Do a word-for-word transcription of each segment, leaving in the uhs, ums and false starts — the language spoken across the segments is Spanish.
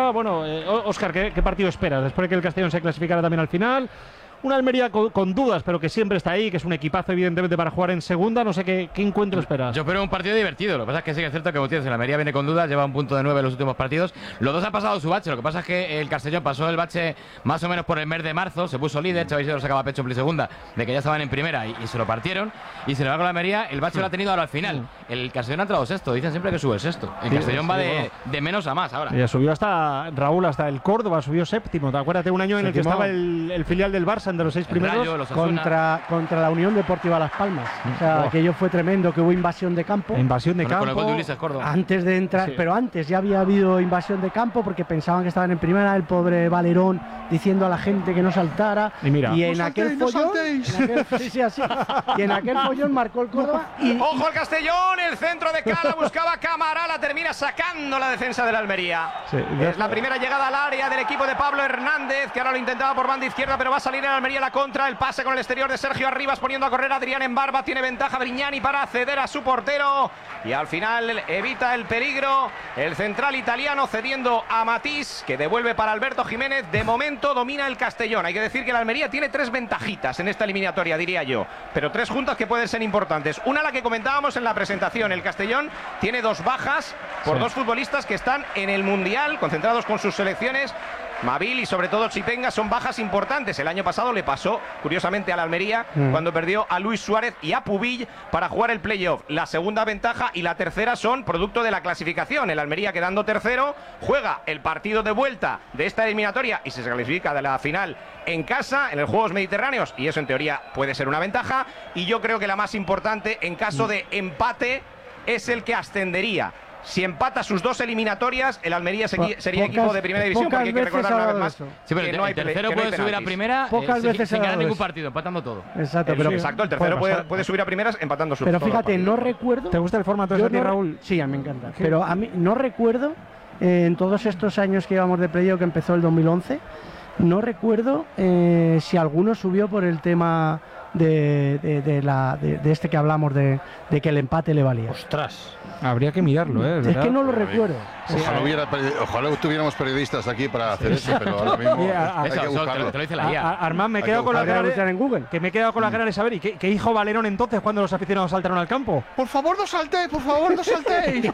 Almería. Bueno, eh, Óscar, ¿qué, ¿qué partido esperas? Después de que el Castellón se clasificara también al final. Una Almería con, con dudas, pero que siempre está ahí, que es un equipazo evidentemente para jugar en segunda. No sé qué, qué encuentro esperas. Yo espero un partido divertido. Lo que pasa es que sí que es cierto que, como tienes, la Almería viene con dudas, lleva un punto de nueve en los últimos partidos. Los dos han pasado su bache. Lo que pasa es que el Castellón pasó el bache más o menos por el mes de marzo, se puso líder, Xavi se lo sacaba pecho en segunda, de que ya estaban en primera y, y se lo partieron. Y sin embargo la Almería, el bache sí. lo ha tenido ahora al final. El Castellón ha entrado sexto, dicen siempre que sube el sexto. El sí, Castellón sí, va de, bueno. de menos a más ahora. Ya subió hasta Raúl, hasta el Córdoba, subió séptimo. ¿Te acuérdate un año en el que estaba el, el filial del Barça, de los seis primeros? Contra, contra la Unión Deportiva Las Palmas. O sea, oh. aquello fue tremendo, que hubo invasión de campo. Invasión de con, campo. Con el gol de Ulises Córdoba. Antes de entrar, sí. pero antes ya había habido invasión de campo porque pensaban que estaban en primera. El pobre Valerón diciendo a la gente que no saltara. Y mira, y en no aquel saltéis, follón. No en aquel, sí, sí, así. Y en aquel follón marcó el Córdoba. Y, ¡Ojo el Castellón! El centro de Cala buscaba Cámara, la termina sacando la defensa de la Almería. Sí, es la primera llegada al área del equipo de Pablo Hernández, que ahora lo intentaba por banda izquierda, pero va a salir en Almería la contra. El pase con el exterior de Sergio Arribas poniendo a correr a Adrián en barba. Tiene ventaja Brignani para ceder a su portero y al final evita el peligro el central italiano cediendo a Matís, que devuelve para Alberto Jiménez. De momento domina el Castellón. Hay que decir que la Almería tiene tres ventajitas en esta eliminatoria, diría yo, pero tres juntas que pueden ser importantes. Una, la que comentábamos en la presentación: el Castellón tiene dos bajas por sí. dos futbolistas que están en el Mundial, concentrados con sus selecciones. Mabil y sobre todo Chipenga son bajas importantes. El año pasado le pasó, curiosamente, a la Almería mm. cuando perdió a Luis Suárez y a Pubill para jugar el playoff. La segunda ventaja y la tercera son producto de la clasificación. El Almería, quedando tercero, juega el partido de vuelta de esta eliminatoria y se clasifica de la final en casa, en los Juegos Mediterráneos, y eso en teoría puede ser una ventaja. Y yo creo que la más importante, en caso de empate, es el que ascendería. Si empata sus dos eliminatorias, el Almería sería pocas, equipo de primera división, porque hay que recordar una vez más sí, pero que el, no hay, el tercero puede no subir a primera pocas eh, veces sin, sin ganar ningún partido, empatando todo. Exacto, el, pero, exacto, el tercero puede, puede subir a primeras empatando sus Pero fíjate, no recuerdo. ¿Te gusta el formato de no, Raúl? Sí, a mí me encanta. ¿Qué? Pero a mí no recuerdo, eh, en todos estos años que llevamos de playoff, que empezó el dos mil once, no recuerdo eh, si alguno subió por el tema de, de, de, la, de, de este que hablamos, de, de que el empate le valía. Ostras. Habría que mirarlo, ¿eh? Es que no lo recuerdo. Ojalá, sí, hubiera, ojalá tuviéramos periodistas aquí para hacer eso, pero ahora mismo yeah, hay eso, que buscarlo. Te lo dice la I A. Armand, me he quedado con la cara de, en Google. Que me he quedado con la cara de saber. ¿Y qué, qué hijo Valerón entonces cuando los aficionados saltaron al campo? Por favor, no saltéis, por favor, no saltéis.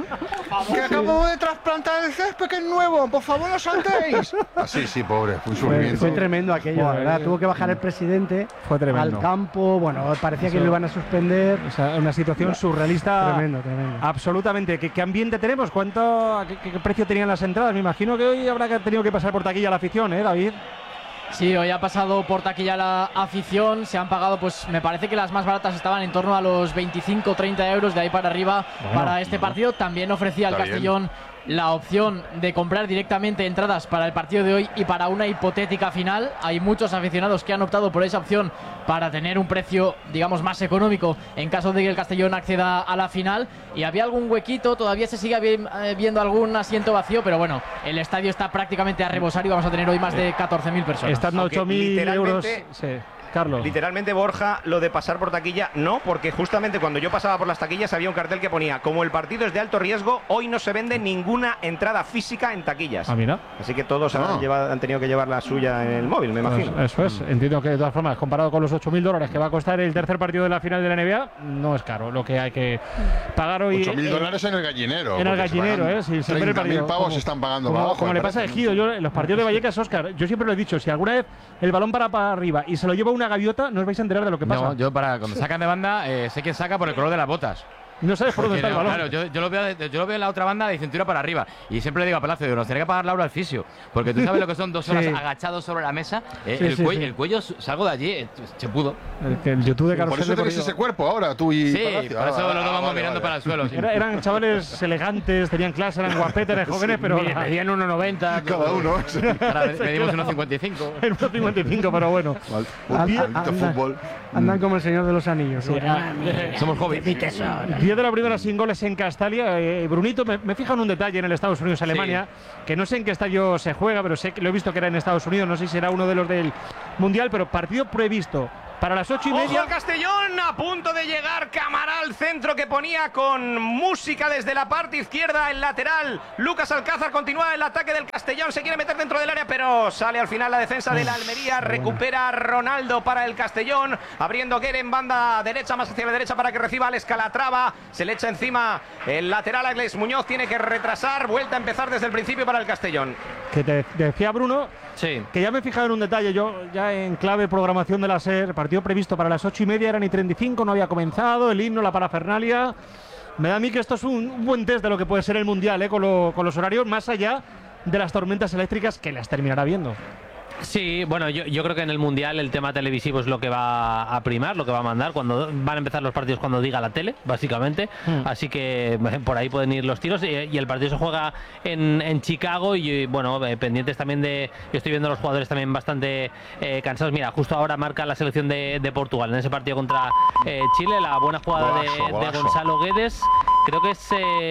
Que acabo de trasplantar el césped, que es nuevo. Por favor, no saltéis. Así, sí, pobre. Fue un sufrimiento. Fue, fue tremendo aquello, la verdad. Tuvo que bajar el presidente fue tremendo. al campo. Bueno, parecía eso, que lo iban a suspender. O sea, una situación surrealista. Tremendo, tremendo. Absolutamente. ¿Qué, qué ambiente tenemos? ¿Cuánto, qué, qué precio tenían las entradas? Me imagino que hoy habrá tenido que pasar por taquilla la afición, ¿eh, David? Sí, hoy ha pasado por taquilla la afición, se han pagado, pues me parece que las más baratas estaban en torno a los veinticinco o treinta euros, de ahí para arriba, bueno, para este partido. También ofrecía el Castellón bien. la opción de comprar directamente entradas para el partido de hoy y para una hipotética final. Hay muchos aficionados que han optado por esa opción para tener un precio, digamos, más económico en caso de que el Castellón acceda a la final. Y había algún huequito, todavía se sigue viendo algún asiento vacío, pero bueno, el estadio está prácticamente a rebosar y vamos a tener hoy más de catorce mil personas. Están ocho mil euros. Sí. Carlos. Literalmente, Borja, lo de pasar por taquilla no, porque justamente cuando yo pasaba por las taquillas había un cartel que ponía: como el partido es de alto riesgo, hoy no se vende ninguna entrada física en taquillas. Ah, mira. Así que todos ah. han, llevado, han tenido que llevar la suya en el móvil, me imagino. Pues eso es. Entiendo que de todas formas, comparado con los ocho mil dólares que va a costar el tercer partido de la final de la N B A, no es caro lo que hay que pagar hoy. ocho mil dólares en el gallinero. En el gallinero, ¿eh? Sí, treinta mil pavos se están pagando como, abajo. Como le pasa a Ejido, yo en los partidos de Vallecas, Óscar, yo siempre lo he dicho: si alguna vez el balón para para arriba y se lo lleva una gaviota, no os vais a enterar de lo que pasa. No, yo para cuando sacan de banda eh, sé quién saca por el color de las botas. No sabes por dónde está el balón. Claro, yo, yo, lo veo, yo lo veo en la otra banda de cintura para arriba. Y siempre le digo a Palacio, digo, nos tiene que pagar la hora al fisio. Porque tú sabes lo que son dos horas sí. agachados sobre la mesa. Eh, sí, el, sí, cuello, sí. el cuello, salgo de allí, eh, se pudo. El, que el YouTube de Carlos. Por eso tenéis ese cuerpo ahora, tú y Sí, Palacio. por eso ah, los dos ah, vamos vale, mirando vale. para el suelo. Sí. Era, eran chavales elegantes, tenían clase, eran guapetes, eran jóvenes, sí, pero medían uno noventa. Cada uno. Ahora medimos uno cincuenta y cinco. uno cincuenta y cinco, pero bueno. Fútbol. Andan como el Señor de los Anillos. Sí, ah, somos hobbits. diez de la primera sin goles en Castalia. Eh, Brunito, me, me fijo en un detalle en el Estados Unidos-Alemania, sí. que no sé en qué estadio se juega, pero sé que lo he visto que era en Estados Unidos, no sé si será uno de los del Mundial, pero partido previsto para las ocho y Ojo media. al Castellón, a punto de llegar Camaral, centro que ponía con música desde la parte izquierda, el lateral. Lucas Alcázar continúa el ataque del Castellón, se quiere meter dentro del área, pero sale al final la defensa de la Almería. Recupera Ronaldo para el Castellón, abriendo Guerre en banda derecha, más hacia la derecha para que reciba Alex Calatrava. Se le echa encima el lateral, Alex Muñoz tiene que retrasar, vuelta a empezar desde el principio para el Castellón. Que te decía Bruno, Sí. que ya me he fijado en un detalle, yo ya en clave programación de la SER, partido previsto para las ocho y media, eran y treinta y cinco, no había comenzado, el himno, la parafernalia. Me da a mí que esto es un, un buen test de lo que puede ser el Mundial, ¿eh? con, lo, con los horarios, más allá de las tormentas eléctricas que las terminará viendo. Sí, bueno, yo, yo creo que en el Mundial el tema televisivo es lo que va a primar, lo que va a mandar, cuando van a empezar los partidos cuando diga la tele, básicamente, mm. así que por ahí pueden ir los tiros, y, y el partido se juega en, en Chicago, y bueno, eh, pendientes también de, yo estoy viendo a los jugadores también bastante eh, cansados. Mira, justo ahora marca la selección de, de Portugal en ese partido contra eh, Chile, la buena jugada golazo, de, golazo. de Gonzalo Guedes, creo que es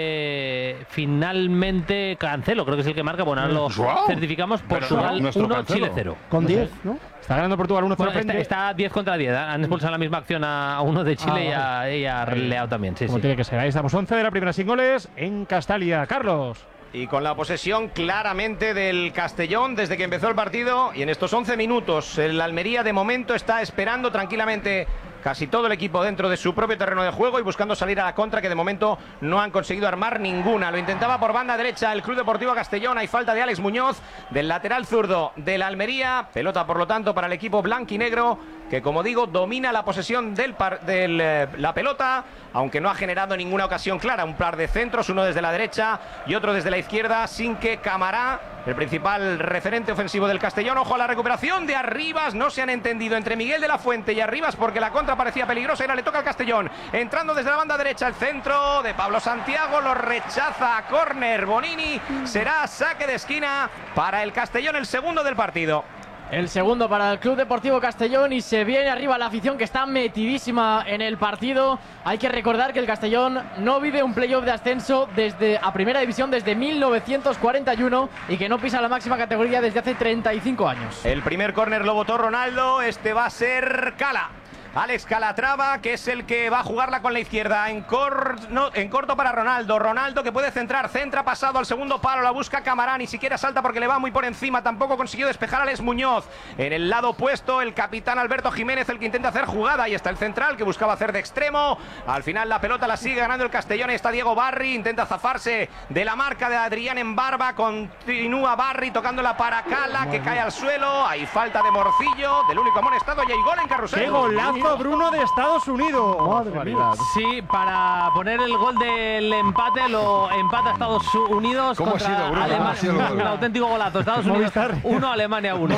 eh, finalmente Cancelo, creo que es el que marca, bueno, ahora lo wow. certificamos, Portugal uno, Chile cero. Con diez, ¿no? Está ganando Portugal uno cero Bueno, está, está diez contra diez. Han expulsado en la misma acción a, a uno de Chile ah, y, a, y a Leao también. Sí, Como sí. tiene que ser. Ahí estamos, once de la primera sin goles en Castalia. Carlos. Y con la posesión claramente del Castellón desde que empezó el partido, y en estos once minutos el Almería de momento está esperando tranquilamente casi todo el equipo dentro de su propio terreno de juego y buscando salir a la contra, que de momento no han conseguido armar ninguna. Lo intentaba por banda derecha el Club Deportivo Castellón. Hay falta de Alex Muñoz, del lateral zurdo de la Almería. Pelota, por lo tanto, para el equipo blanquinegro, que, como digo, domina la posesión del par, del, eh, la pelota, aunque no ha generado ninguna ocasión clara. Un par de centros, uno desde la derecha y otro desde la izquierda, sin que Camará, el principal referente ofensivo del Castellón, ojo a la recuperación de Arribas. No se han entendido entre Miguel de la Fuente y Arribas, porque la contra parecía peligrosa y ahora le toca al Castellón. Entrando desde la banda derecha, el centro de Pablo Santiago, lo rechaza a córner Bonini. Será saque de esquina para el Castellón, el segundo del partido. El segundo para el Club Deportivo Castellón, y se viene arriba la afición, que está metidísima en el partido. Hay que recordar que el Castellón no vive un playoff de ascenso desde a Primera División desde mil novecientos cuarenta y uno y que no pisa la máxima categoría desde hace treinta y cinco años. El primer córner lo votó Ronaldo, este va a ser Cala. Alex Calatrava, que es el que va a jugarla con la izquierda en, cor no, en corto para Ronaldo. Ronaldo que puede centrar, centra pasado al segundo palo, la busca Camará, ni siquiera salta porque le va muy por encima, tampoco consiguió despejar a Alex Muñoz. En el lado opuesto, el capitán Alberto Jiménez, el que intenta hacer jugada. Ahí está el central que buscaba hacer de extremo. Al final la pelota la sigue ganando el Castellón. Ahí está Diego Barri, intenta zafarse de la marca de Adrián en Barba. Continúa Barri tocándola para Cala, que cae al suelo. Hay falta de Morcillo, del único amonestado, y hay gol en Carrusel. ¡Qué golazo, Bruno, de Estados Unidos! Madre mía. Sí, para poner el gol del empate, lo empata Estados Unidos ¿Cómo contra ha sido, Bruno? Alemania. ¿Cómo ha sido el gol? Un auténtico golazo. Estados Unidos uno, Alemania uno.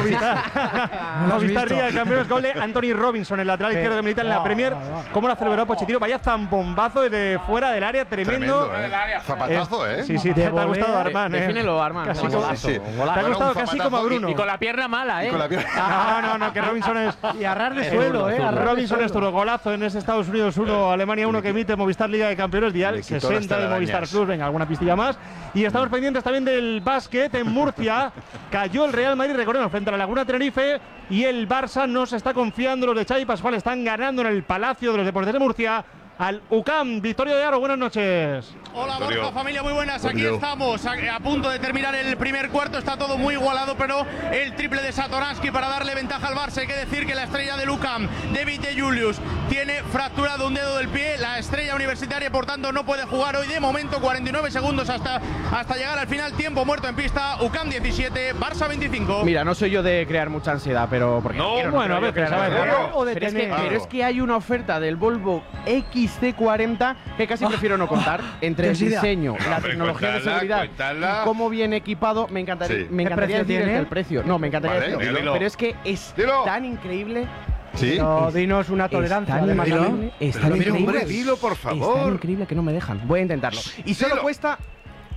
Movistar Ría, el campeón, gol de Anthony Robinson, el lateral izquierdo que milita en la Premier. ¿Cómo lo ha celebrado Pochettino? Vaya zambombazo desde fuera del área, tremendo. Tremendo, ¿eh? Zapatazo, ¿eh? Sí, sí, te, te ha gustado, Armán, ¿eh? Defínelo, Armán. Casi Como como- golazo, sí. un Te golazo. ha gustado Bueno, un casi como a zapatazo Bruno. Y con la pierna mala, ¿eh? Y con la pierna. No, no, no, que Robinson es. Y a ras de Es suelo, zurdo, ¿eh? zurdo. A ras de Robinson suelo. es tu golazo en ese Estados Unidos uno, Alemania uno, que emite Movistar Liga de Campeones, dial Le quitó las sesenta de Movistar telarañas. Plus. Venga, alguna pistilla más. Y estamos pendientes también del básquet en Murcia. Cayó el Real Madrid, recordemos, frente a la Laguna Tenerife, y el Barça no se está confiando. Los de Xavi Pascual están ganando en el Palacio de los Deportes de Murcia al U C A M. Victorio de Aro, buenas noches. Hola Victorio. Borja, familia, muy buenas. Aquí Victorio. estamos a, a punto de terminar el primer cuarto. Está todo muy igualado, pero el triple de Satoransky para darle ventaja al Barça. Hay que decir que la estrella del U C A M, David de Julius, tiene fracturado un dedo del pie. La estrella universitaria, por tanto, no puede jugar hoy. De momento, cuarenta y nueve segundos hasta, hasta llegar al final. Tiempo muerto en pista. U C A M diecisiete, Barça veinticinco. Mira, no soy yo de crear mucha ansiedad, pero porque No, quiero, bueno, quiero a veces, crear a veces. ansiedad. O de pero, es que, tener. pero es que hay una oferta del Volvo X C cuarenta que casi prefiero no contar. Entre el ¿Tienes idea? diseño, la Hombre, tecnología de cuéntala, seguridad cuéntala. y cómo viene equipado, me encantaría, Sí. me ¿Qué encantaría precio decir tiene? el precio. No, me encantaría Vale, decirlo. dilo. Pero es que es Dilo. tan increíble. Sí. No, dinos una tolerancia. Es tan además, increíble, también. es Pero tan mira, increíble. hombre, dilo, por Es tan favor. increíble que no me dejan. Voy a intentarlo. Y solo Dilo. cuesta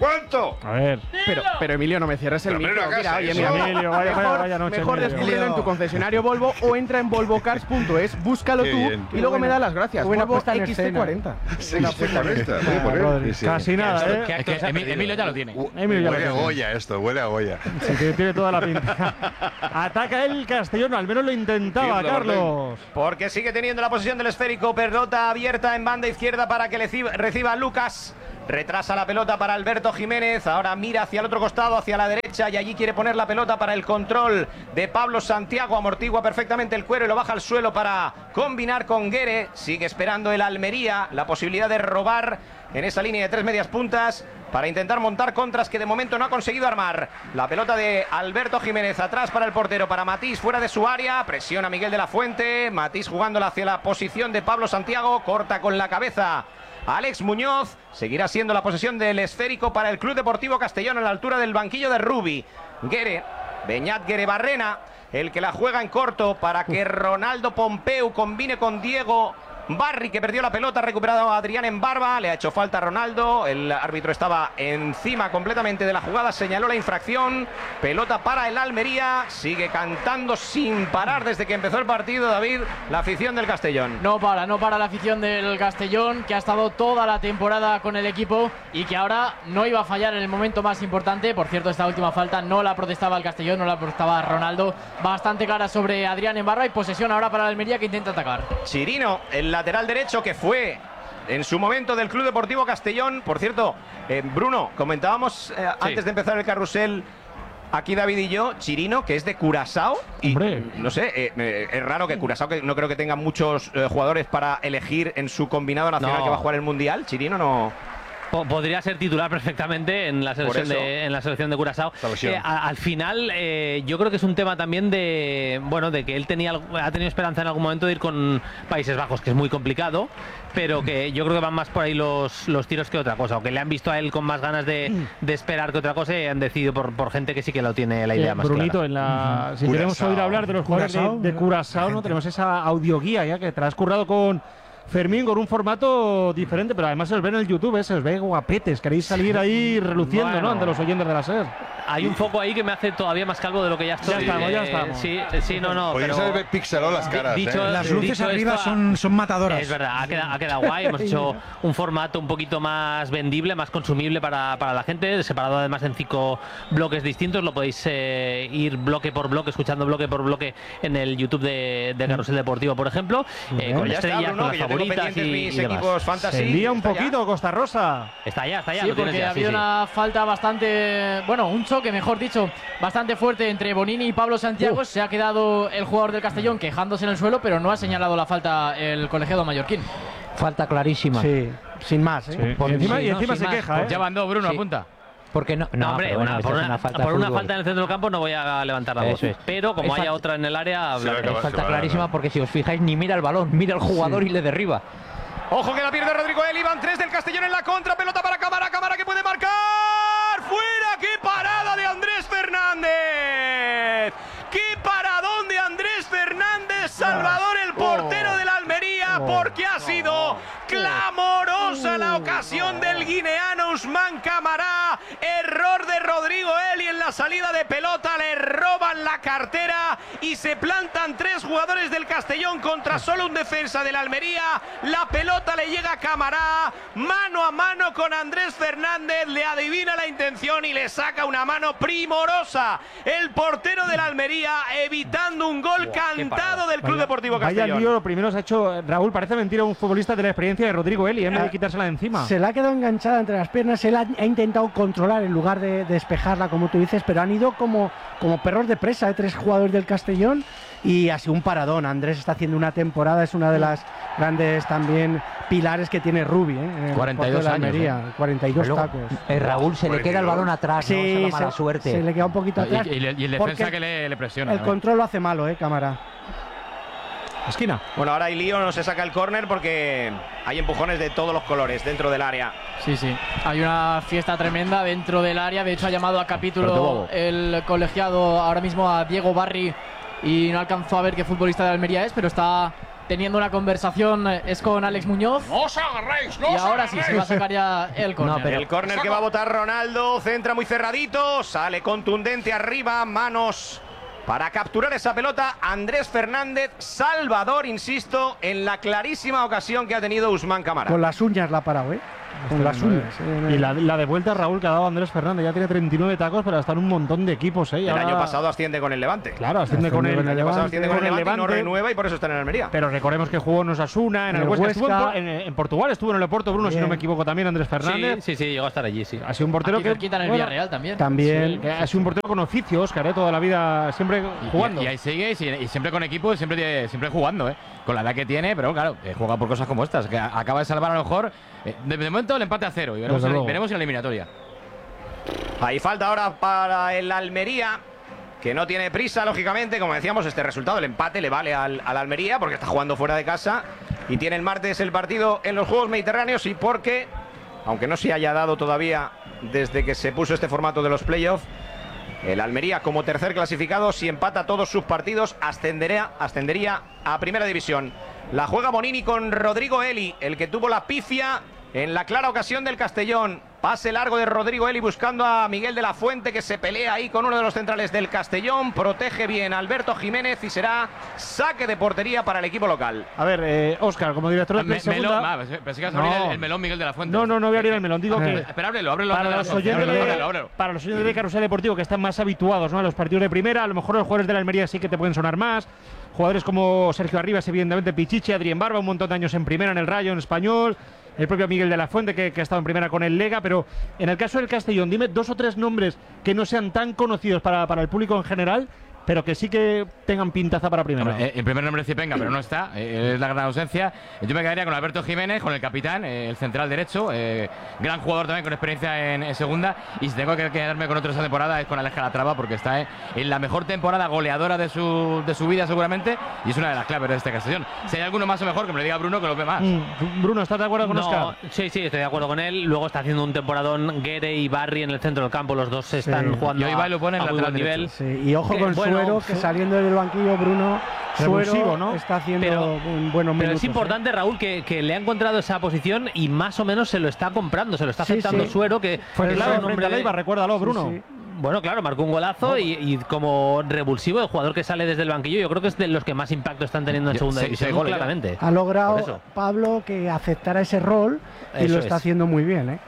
¿Cuánto? A ver. Pero, pero Emilio, no me cierres el Pero micro. Emilio, Mira, ¿qué oye, es mira, eso? Emilio, vaya, mejor, vaya, vaya noche, mejor Emilio. descúbrelo en tu concesionario Volvo o entra en volvocars punto es, búscalo Qué tú bien. y luego me das las gracias. Buena Volvo puesta en X C cuarenta. Sí, sí, cuarenta. Voy a poner. Rodri, Sí, sí. Casi nada, ¿eh? Es que Emi- Emilio ya lo tiene. Hu- Emilio ya lo Huele a tiene. Goya esto, huele a Goya. Sí, que tiene toda la pinta. Ataca el Castellón, al menos lo intentaba, Sí, la Carlos. Porque sigue teniendo la posición del esférico, pelota abierta en banda izquierda para que le ci- reciba Lucas. Retrasa la pelota para Alberto Jiménez, ahora mira hacia el otro costado, hacia la derecha, y allí quiere poner la pelota para el control de Pablo Santiago. Amortigua perfectamente el cuero y lo baja al suelo para combinar con Guere. Sigue esperando el Almería la posibilidad de robar en esa línea de tres medias puntas para intentar montar contras que de momento no ha conseguido armar. La pelota de Alberto Jiménez atrás para el portero, para Matís fuera de su área, presiona Miguel de la Fuente, Matís jugándola hacia la posición de Pablo Santiago, corta con la cabeza Alex Muñoz. Seguirá siendo la posesión del esférico para el Club Deportivo Castellón a la altura del banquillo de Rubi. Guere, Beñat Guere Barrena, el que la juega en corto para que Ronaldo Pompeu combine con Diego Barri, que perdió la pelota, ha recuperado a Adrián en barba, le ha hecho falta a Ronaldo, el árbitro estaba encima completamente de la jugada, señaló la infracción, pelota para el Almería, sigue cantando sin parar desde que empezó el partido, David, la afición del Castellón. No para, no para la afición del Castellón, que ha estado toda la temporada con el equipo y que ahora no iba a fallar en el momento más importante. Por cierto, esta última falta no la protestaba el Castellón, no la protestaba Ronaldo, bastante clara sobre Adrián en barba, y posesión ahora para el Almería, que intenta atacar. Chirino, el lateral derecho, que fue en su momento del Club Deportivo Castellón. Por cierto, eh, Bruno, comentábamos eh, Sí. antes de empezar el carrusel, aquí David y yo, Chirino, que es de Curazao. Y Hombre. no sé, eh, eh, es raro que Curazao, que no creo que tenga muchos eh, jugadores para elegir en su combinado nacional No. que va a jugar el Mundial. Chirino no. Po- Podría ser titular perfectamente en la selección eso. de en la selección de Curazao. Selección. Eh, a- al final, eh, yo creo que es un tema también de bueno de que él tenía al- ha tenido esperanza en algún momento de ir con Países Bajos, que es muy complicado, pero que yo creo que van más por ahí los, los tiros que otra cosa, o que le han visto a él con más ganas de, de esperar que otra cosa, y han decidido por, por gente que sí que lo tiene la idea Eh, más Brunito, clara. en la, si queremos Curazao. oír hablar de los jugadores de, Curazao, de Curazao, no tenemos esa audioguía ya que transcurrado con Fermín, con un formato diferente, pero además se os ve en el YouTube, ¿eh? Se os ve guapetes, queréis salir ahí reluciendo, Bueno. ¿no? Ante los oyentes de la SER. Hay un foco ahí que me hace todavía más calvo de lo que ya estoy. Ya estamos, ya Eh, estamos. Sí, sí, no, no. Oye, pero se ve pixeló las caras, dicho- ¿eh? Las luces dicho arriba esto, son, son matadoras. Es verdad, ha quedado, ha quedado guay. Hemos hecho un formato un poquito más vendible, más consumible para, para la gente, separado además en cinco bloques distintos. Lo podéis eh, ir bloque por bloque, escuchando bloque por bloque en el YouTube de, de Carrusel Deportivo, por ejemplo, eh, con Pues ya está, estrellas, Bruno, con que las yo tengo favoritas y, pendientes mis y demás. equipos fantasy. Se lía un ¿Está ya? poquito, Costa Rosa. Está ya, está ya. Sí, lo tienes porque ya, había sí, sí. una falta bastante, bueno, un choque, mejor dicho, bastante fuerte entre Bonini y Pablo Santiago. Se ha quedado el jugador del Castellón quejándose en el suelo, pero no ha señalado la falta el colegiado mallorquín. Falta clarísima. Sí, sin más, ¿eh? Por- y encima, sí, y no, encima sin se más, queja, ¿eh? Ya van dos, Bruno, Sí. apunta. Porque no, No, hombre, pero bueno, una- esto por, es una, falta, por de una fútbol. falta en el centro del campo no voy a levantar la voz. Eso es. Pero como Es haya fal- otra en el área, Se va a hablaré. acabar. Es falta se va a clarísima ganar. porque si os fijáis ni mira el balón, mira el jugador y le derriba. Ojo que la pierde Rodrigo Eli, van tres del Castellón en la contra, pelota para Cámara, Cámara que puede marcar. ¡Fuera! ¡Qué parada de Andrés Fernández! ¡Qué paradón de Andrés Fernández! Salvador, el portero de la Almería, porque ha sido clamorosa la ocasión del guineano Usman Camará. Error de Rodrigo Eli en la salida de pelota, le roban la cartera y se plantan tres jugadores del Castellón contra solo un defensa de la Almería. La pelota le llega a Camará, mano a mano con Andrés Fernández, le adivina la intención y le saca una mano primorosa. El portero de la Almería evitando un gol cantado del Club Deportivo Vaya Castellón. lío, lo primero se ha hecho Raúl, parece mentira, un futbolista de la experiencia de Rodrigo Eli, en vez de quitársela de encima. Se le ha quedado enganchada entre las piernas, él ha, ha intentado controlar en lugar de, de despejarla, como tú dices, pero han ido como, como perros de presa, ¿eh? Tres jugadores del Castellón y ha sido un paradón. Andrés está haciendo una temporada, es una de las grandes también pilares que tiene Rubi, ¿eh? En el cuarenta y dos portero de la años, Almería, cuarenta y dos Pero luego, tacos. eh, Raúl se le queda el balón atrás, ¿no? Esa es la mala se, suerte. se le queda un poquito atrás. Y, y el- y el porque defensa que le, le presiona. el ¿eh? control lo hace malo, ¿eh, Cámara? Esquina. Bueno, ahora hay lío, no se saca el córner porque hay empujones de todos los colores dentro del área. Sí, sí. Hay una fiesta tremenda dentro del área. De hecho, ha llamado a capítulo el colegiado ahora mismo a Diego Barri y no alcanzó a ver qué futbolista de Almería es, pero está teniendo una conversación es con Alex Muñoz. ¡No os agarréis! ¡No Y os ahora sí agarréis! se va a sacar ya el córner. No, pero el córner que va a botar Ronaldo, centra muy cerradito, sale contundente arriba, manos para capturar esa pelota. Andrés Fernández, Salvador, insisto, en la clarísima ocasión que ha tenido Ousmane Camara. Con las uñas la ha parado, ¿eh? Con las uñas. Y la, la de vuelta, Raúl, que ha dado Andrés Fernández. Ya tiene treinta y nueve tacos, pero está en un montón de equipos, ¿eh? Y el ahora... año pasado asciende con el Levante. Claro, asciende con el, El año pasado asciende con el Levante, Levante, y no renueva y por eso está en Almería. Pero recordemos que jugó en Osasuna, en, En el el Huesca, Huesca. estuvo en, en, en Portugal, estuvo en el Oporto, Bruno, Bien. si no me equivoco, también Andrés Fernández. Sí, sí, sí, llegó a estar allí, sí. Ha sido un portero Aquí que cerquita en el bueno, Villarreal también. También. sí, que ha sido un portero con oficio, Óscar, ¿eh? Toda la vida siempre jugando. Y, y ahí sigue, y, y siempre con equipo, siempre, tiene- siempre jugando, ¿eh? Con la edad que tiene, pero claro, eh, juega por cosas como estas, que a- acaba de salvar a lo mejor, eh, de, de momento el empate a cero, y veremos, Desde en, luego. veremos en la eliminatoria. Ahí falta ahora para el Almería, que no tiene prisa, lógicamente. Como decíamos, este resultado, el empate, le vale al, al Almería porque está jugando fuera de casa y tiene el martes el partido en los Juegos Mediterráneos, y porque, aunque no se haya dado todavía desde que se puso este formato de los playoffs, el Almería, como tercer clasificado, si empata todos sus partidos, ascendería, ascendería a Primera División. La juega Bonini con Rodrigo Eli, el que tuvo la pifia en la clara ocasión del Castellón. Pase largo de Rodrigo Eli buscando a Miguel de la Fuente, que se pelea ahí con uno de los centrales del Castellón. Protege bien Alberto Jiménez y será saque de portería para el equipo local. A ver, eh, Óscar, como director de Me- segunda... melón, va, pensé que ibas a abrir No. el, el melón Miguel de la Fuente. No, no, no voy a abrir el melón. Digo que Espera, ábrelo, ábrelo. para ábrelo, los, ábrelo, oyentes ábrelo, de, ábrelo, ábrelo. para los oyentes de Carrusel Deportivo que están más habituados, ¿no?, a los partidos de primera, a lo mejor los jugadores de la Almería sí que te pueden sonar más. Jugadores como Sergio Arribas, evidentemente, Pichichi, Adrián Barba, un montón de años en primera en el Rayo, en Español. El propio Miguel de la Fuente, que, que ha estado en primera con el Lega. Pero en el caso del Castellón, dime dos o tres nombres que no sean tan conocidos para, para el público en general, pero que sí que tengan pintaza para primera. Hombre, eh, el primer nombre es Cipenga, pero no está, eh, es la gran ausencia. Yo me quedaría con Alberto Jiménez, con el capitán, eh, el central derecho, eh, gran jugador también con experiencia en, en segunda. Y si tengo que quedarme con otro esta temporada es con Alex Calatrava, porque está eh, en la mejor temporada goleadora de su, de su vida seguramente, y es una de las claves de este Castellón. Si hay alguno más o mejor, que me lo diga Bruno, que lo ve más. Mm, Bruno, ¿estás de acuerdo con No, Óscar? sí, sí, estoy de acuerdo con él. Luego está haciendo un temporadón Guere y Barry en el centro del campo. Los dos están Sí. jugando Y hoy va y lo pone en a, a muy lateral buen nivel. Sí, y ojo Que, con bueno, Suero, que saliendo del banquillo, Bruno, Revulsivo, Suero ¿no? está haciendo Pero- un buenos Pero minutos. es importante, Raúl, que, que le ha encontrado esa posición y más o menos se lo está comprando, se lo está Sí, aceptando sí. Suero, que Fue es clave un frente hombre a Leiva, recuérdalo, Bruno. Sí, sí. Bueno, claro, marcó un golazo y, y como revulsivo, el jugador que sale desde el banquillo, yo creo que es de los que más impacto están teniendo en Yo- segunda seis- división, seis goles ya. claramente. Ha logrado Por eso. Pablo que aceptara ese rol y Eso lo está es. haciendo muy bien, ¿eh?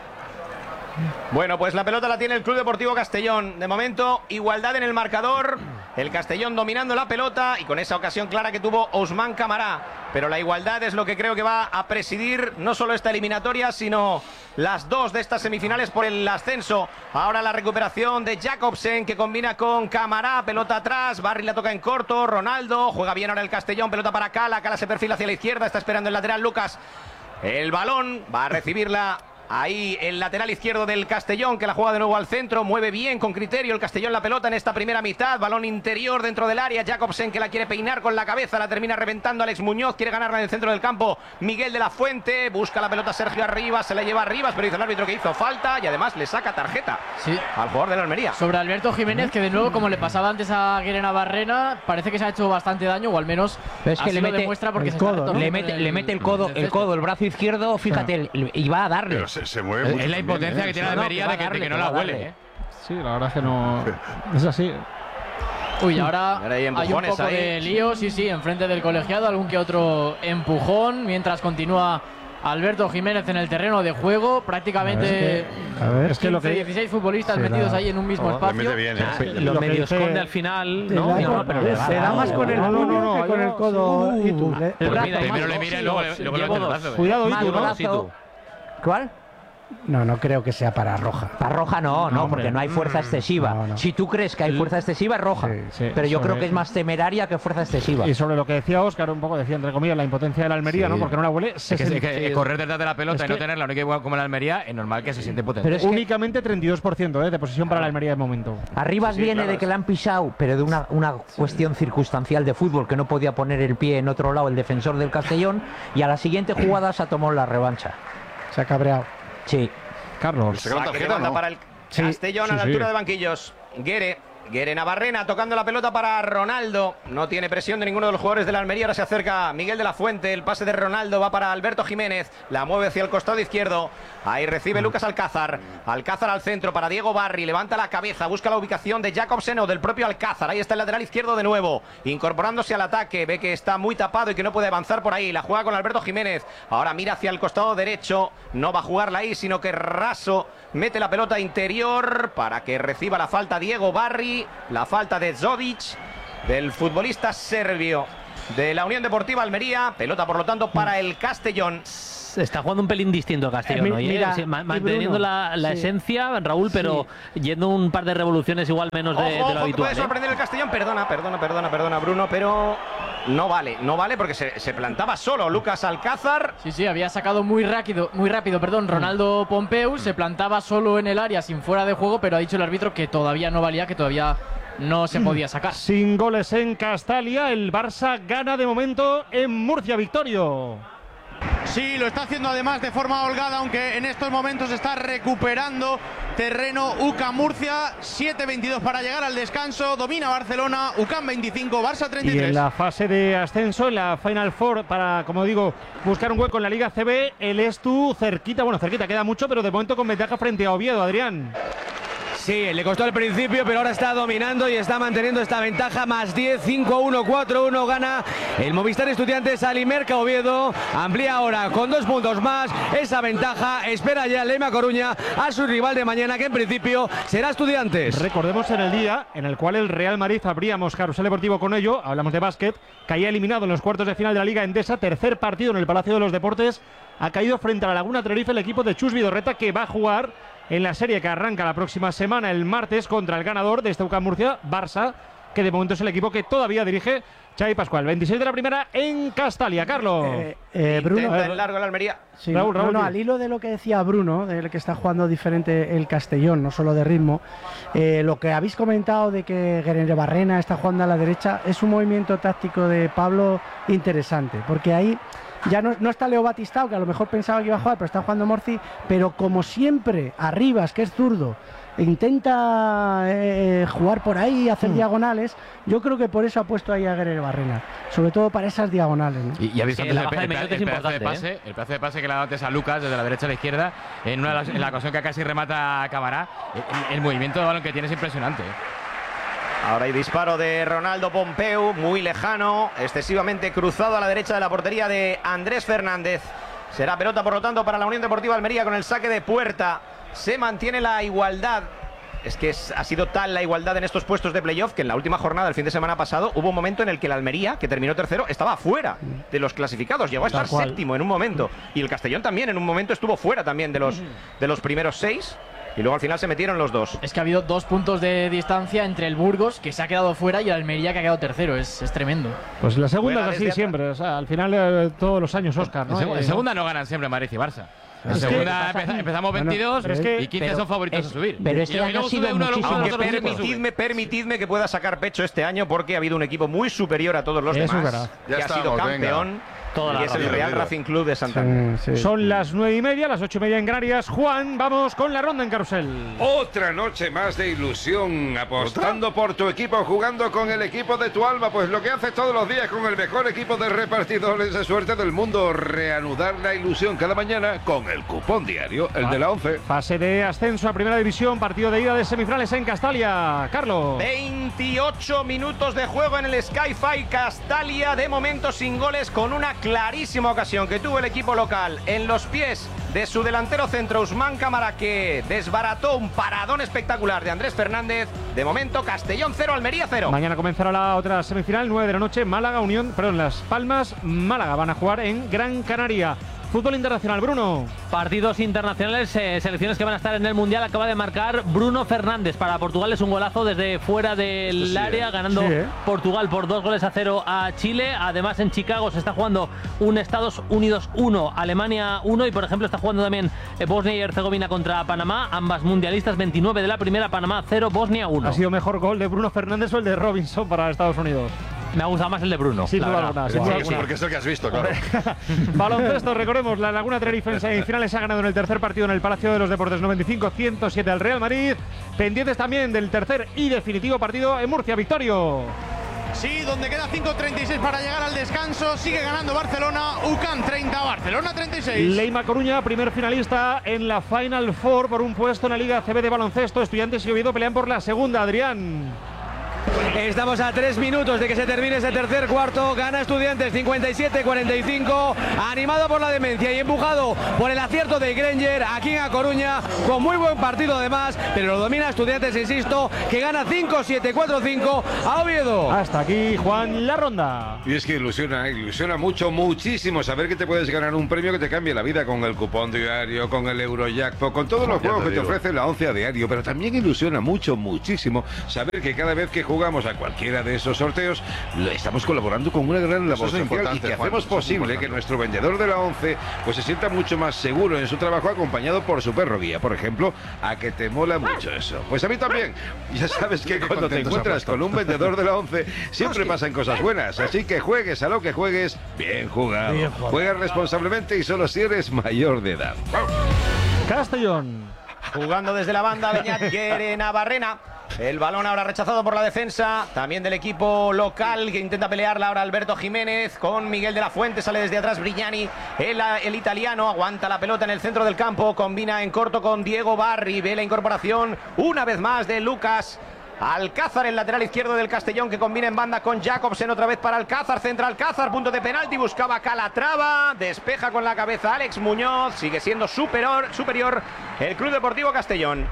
Bueno, pues la pelota la tiene el Club Deportivo Castellón. De momento, igualdad en el marcador. El Castellón dominando la pelota y con esa ocasión clara que tuvo Ousmane Camara. Pero la igualdad es lo que creo que va a presidir no solo esta eliminatoria, sino las dos de estas semifinales por el ascenso. Ahora la recuperación de Jacobsen, que combina con Camara. Pelota atrás, Barry la toca en corto. Ronaldo juega bien ahora el Castellón. Pelota para Cala. Cala se perfila hacia la izquierda. Está esperando el lateral Lucas. El balón va a recibirla. Ahí el lateral izquierdo del Castellón, que la juega de nuevo al centro, mueve bien con criterio el Castellón la pelota en esta primera mitad, balón interior dentro del área, Jacobsen que la quiere peinar con la cabeza, la termina reventando Alex Muñoz, quiere ganarla en el centro del campo, Miguel de la Fuente, busca la pelota Sergio Arribas, se la lleva Arribas, pero dice el árbitro que hizo falta y además le saca tarjeta Sí. al jugador de la Almería. Sobre Alberto Jiménez, que de nuevo, como le pasaba antes a Guerena Barrena, parece que se ha hecho bastante daño, o al menos Pero es que así le lo mete demuestra porque el se codo, está ¿no? retorciendo Le en mete, le mete el codo, el césped. codo, el brazo izquierdo, fíjate, el- y va a darle. Pero se, se mueve Es, mucho es la también, impotencia ¿eh? que tiene la No, Almería que va de que, a de que darle, no que la va a huele, darle. ¿eh? Sí, la verdad es que no. Es así. Uy, ahora Ahora hay hay un empujones poco ahí. de lío, sí, sí, enfrente del colegiado, algún que otro empujón, mientras continúa Alberto Jiménez en el terreno de juego, prácticamente A ver, Es que lo que- quince, dieciséis futbolistas se metidos da- ahí en un mismo Le espacio. mete bien, ¿eh? Ah, Sí. lo Lo que medio dice- esconde al final, Te ¿no? da No, con- pero le va a se da dar. más con el No, no, puño no, que con yo- el codo. sí, y tú, uh, le- el el brazo, brazo Primero más- le mira y luego, le- luego le Llevo mete el dos. brazo. ¿eh? Cuidado, Mal Itu, ¿no? brazo. ¿Cuál? No, no creo que sea para roja. Para roja no, no, hombre. porque no hay fuerza excesiva. No, no. Si tú crees que hay fuerza excesiva, es roja. Sí, sí, Pero yo sobre- creo que es más temeraria que fuerza excesiva. Y sobre lo que decía Óscar, un poco decía, entre comillas, la impotencia de la Almería, Sí. ¿no? Porque no la huele. Es que, es sesenta que correr detrás de la pelota Es y no que- tenerla, no hay que igual como en la Almería, es normal que se siente potente. Pero es que Únicamente treinta y dos por ciento ¿eh? de posesión para la Almería de momento. Arribas Sí, viene claro, de que es- la han pisado, pero de una, una cuestión circunstancial de fútbol, que no podía poner el pie en otro lado el defensor del Castellón, y a la siguiente jugada se ha tomado la revancha. Se ha cabreado. Sí. Carlos. Se sacaron Saque de tarjeta, banda ¿no? para el Sí, Castellón sí, a la sí. altura de banquillos. Guere Guerenabarrena tocando la pelota para Ronaldo. No tiene presión de ninguno de los jugadores de la Almería. Ahora se acerca Miguel de la Fuente. El pase de Ronaldo va para Alberto Jiménez. La mueve hacia el costado izquierdo. Ahí recibe Lucas Alcázar. Alcázar al centro para Diego Barry. Levanta la cabeza. Busca la ubicación de Jakobsen o del propio Alcázar. Ahí está el lateral izquierdo de nuevo. Incorporándose al ataque. Ve que está muy tapado y que no puede avanzar por ahí. La juega con Alberto Jiménez. Ahora mira hacia el costado derecho. No va a jugarla ahí, sino que raso mete la pelota interior para que reciba la falta Diego Barry. La falta de Zodic, del futbolista serbio de la Unión Deportiva Almería. Pelota, por lo tanto, para el Castellón. Está jugando un pelín distinto el Castellón, Eh, ¿no? mira, Sí, ma- y manteniendo Bruno, la, la sí. esencia, Raúl, pero yendo un par de revoluciones igual menos de, Ojo, de lo ojo, que habitual. puede ¿eh? sorprender el Castellón. Perdona, perdona, perdona, perdona, Bruno, pero no vale, no vale porque se, se plantaba solo Lucas Alcázar. Sí, sí, había sacado muy rápido, muy rápido, perdón, Ronaldo Pompeu, se plantaba solo en el área sin fuera de juego, pero ha dicho el árbitro que todavía no valía, que todavía no se podía sacar. Sin goles en Castalia, el Barça gana de momento en Murcia. Victorio. Sí, lo está haciendo además de forma holgada, aunque en estos momentos está recuperando terreno U C A M Murcia. siete veintidós para llegar al descanso. Domina Barcelona, U C A M veinticinco, Barça treinta y tres. Y en la fase de ascenso, en la Final Four, para, como digo, buscar un hueco en la Liga C B, el Estu cerquita, bueno, cerquita, queda mucho, pero de momento con ventaja frente a Oviedo, Adrián. Sí, le costó al principio, pero ahora está dominando y está manteniendo esta ventaja. Más diez, cinco uno, cuatro uno, gana el Movistar Estudiantes al Imerca Oviedo. Amplía ahora con dos puntos más esa ventaja. Espera ya Lema Coruña a su rival de mañana, que en principio será Estudiantes. Recordemos en el día en el cual el Real Madrid abríamos Carrusel Deportivo con ello, hablamos de básquet, caía eliminado en los cuartos de final de la Liga Endesa, tercer partido en el Palacio de los Deportes. Ha caído frente a la Laguna Tenerife el equipo de Chus Vidorreta, que va a jugar en la serie que arranca la próxima semana, el martes, contra el ganador de este U C A M Murcia, Barça, que de momento es el equipo que todavía dirige Xavi Pascual. veintiséis de la primera en Castalia, Carlos. Eh, eh, Bruno, Intenta en largo la Almería. Sí, Raúl, Raúl, no, no, tío. al hilo de lo que decía Bruno, del que está jugando diferente el Castellón, no solo de ritmo, eh, lo que habéis comentado de que Guerenabarrena está jugando a la derecha es un movimiento táctico de Pablo interesante, porque ahí ya no, no está Leo Batistao, que a lo mejor pensaba que iba a jugar, pero está jugando Morci, pero como siempre, Arribas, que es zurdo, intenta eh, jugar por ahí, hacer mm. diagonales. Yo creo que por eso ha puesto ahí a Guerenabarrena, sobre todo para esas diagonales, ¿no? Y, y habéis Sí, visto la el, baja de el, Mellot el, es el pedazo de importante, pase, el pedazo de pase que le ha dado antes a Lucas desde la derecha a la izquierda, en, una de las, en la ocasión que casi remata Camará. El, el movimiento de balón que tiene es impresionante. Ahora hay disparo de Ronaldo Pompeu, muy lejano, excesivamente cruzado a la derecha de la portería de Andrés Fernández. Será pelota, por lo tanto, para la Unión Deportiva Almería con el saque de puerta. Se mantiene la igualdad. Es que es, ha sido tal la igualdad en estos puestos de playoff que en la última jornada del fin de semana pasado hubo un momento en el que el Almería, que terminó tercero, estaba fuera de los clasificados. Llegó a estar séptimo en un momento. Y el Castellón también en un momento estuvo fuera también de los, de los primeros seis. Y luego al final se metieron los dos. Es que ha habido dos puntos de distancia entre el Burgos, que se ha quedado fuera, y el Almería, que ha quedado tercero. Es, es tremendo. Pues la segunda Juega es así desde siempre, o sea, al final eh, todos los años, Óscar, ¿no? En, seg- Eh, en segunda no ganan siempre Madrid y Barça. En Es que- segunda empeza- empezamos veintidós pero es que- y quince pero son favoritos es- a subir. pero este Y- y año luego ha sido sube uno de los- muchísimo. uno de Aunque los equipos sube. permitidme, permitidme que pueda sacar pecho este año, porque ha habido un equipo muy superior a todos los Eso es demás, verdad. Ya que ha sido estamos, campeón, Toda la y es el razón. Real Racing Club de Santander. Sí, sí. Son las nueve y media, las ocho y media en Canarias. Juan, vamos con la ronda en Carrusel. Otra noche más de ilusión, apostando por tu equipo, jugando con el equipo de tu alma, pues lo que haces todos los días con el mejor equipo de repartidores de suerte del mundo, reanudar la ilusión cada mañana con el cupón diario, el de la once. Fase de ascenso a Primera División, partido de ida de semifinales en Castalia. Carlos. veintiocho minutos de juego en el Sky-Fi Castalia, de momento sin goles, con una clarísima ocasión que tuvo el equipo local en los pies de su delantero centro, Usman Cámara, que desbarató un paradón espectacular de Andrés Fernández. De momento, Castellón cero, Almería cero. Mañana comenzará la otra semifinal, nueve de la noche, Málaga, Unión, perdón, Las Palmas, Málaga. Van a jugar en Gran Canaria. Fútbol internacional, Bruno. Partidos internacionales, eh, selecciones que van a estar en el Mundial. Acaba de marcar Bruno Fernández para Portugal. Es un golazo desde fuera del Sí, área, eh. ganando Sí, eh. Portugal por dos goles a cero a Chile. Además, en Chicago se está jugando un Estados Unidos uno, Alemania uno. Y, por ejemplo, está jugando también eh, Bosnia y Herzegovina contra Panamá. Ambas mundialistas, veintinueve de la primera, Panamá cero, Bosnia uno. ¿Ha sido mejor gol de Bruno Fernández o el de Robinson para Estados Unidos? Me ha gustado más el de Bruno. Sí, la sin duda verdad. alguna, sin duda alguna. Porque es el que has visto, claro. Baloncesto, recordemos, la Laguna Tenerife en semifinales ha ganado en el tercer partido en el Palacio de los Deportes noventa y cinco a ciento siete al Real Madrid. Pendientes también del tercer y definitivo partido en Murcia. Victorio. Sí, donde queda cinco treinta y seis para llegar al descanso. Sigue ganando Barcelona. U C A M treinta, Barcelona treinta y seis. Leima Coruña, primer finalista en la Final Four por un puesto en la Liga A C B de baloncesto. Estudiantes y Oviedo pelean por la segunda. Adrián. Estamos a tres minutos de que se termine ese tercer cuarto. Gana Estudiantes cincuenta y siete cuarenta y cinco. Animado por la demencia y empujado por el acierto de Granger aquí en A Coruña. Con muy buen partido además. Pero lo domina Estudiantes, insisto, que gana cinco siete cuatro cinco a Oviedo. Hasta aquí, Juan, la ronda. Y es que ilusiona, ilusiona mucho, muchísimo saber que te puedes ganar un premio que te cambie la vida con el cupón diario, con el Eurojackpot, con todos los Ya juegos te que te digo. ofrece la once a diario. Pero también ilusiona mucho, muchísimo saber que cada vez que jugamos a cualquiera de esos sorteos, lo estamos colaborando con una gran labor Eso es lo social y importante, que Juan, hacemos eso es posible importante. que nuestro vendedor de la once pues se sienta mucho más seguro en su trabajo acompañado por su perro guía, por ejemplo, a que te mola mucho eso. Pues a mí también. Ya sabes que Qué cuando te contento se ha encuentras puesto. con un vendedor de la once siempre pasan cosas buenas, así que juegues a lo que juegues, bien jugado. Bien jugado. Juega responsablemente y solo si eres mayor de edad. Castellón. Jugando desde la banda, Beñat Guere Navarrena. El balón ahora rechazado por la defensa, también del equipo local que intenta pelearla ahora Alberto Jiménez con Miguel de la Fuente, sale desde atrás Brignani, el, el italiano aguanta la pelota en el centro del campo, combina en corto con Diego Barri, ve la incorporación una vez más de Lucas Alcázar, el lateral izquierdo del Castellón, que combina en banda con Jacobsen, otra vez para Alcázar, centra Alcázar, punto de penalti, buscaba Calatrava, despeja con la cabeza Alex Muñoz, sigue siendo superior, superior el Club Deportivo Castellón.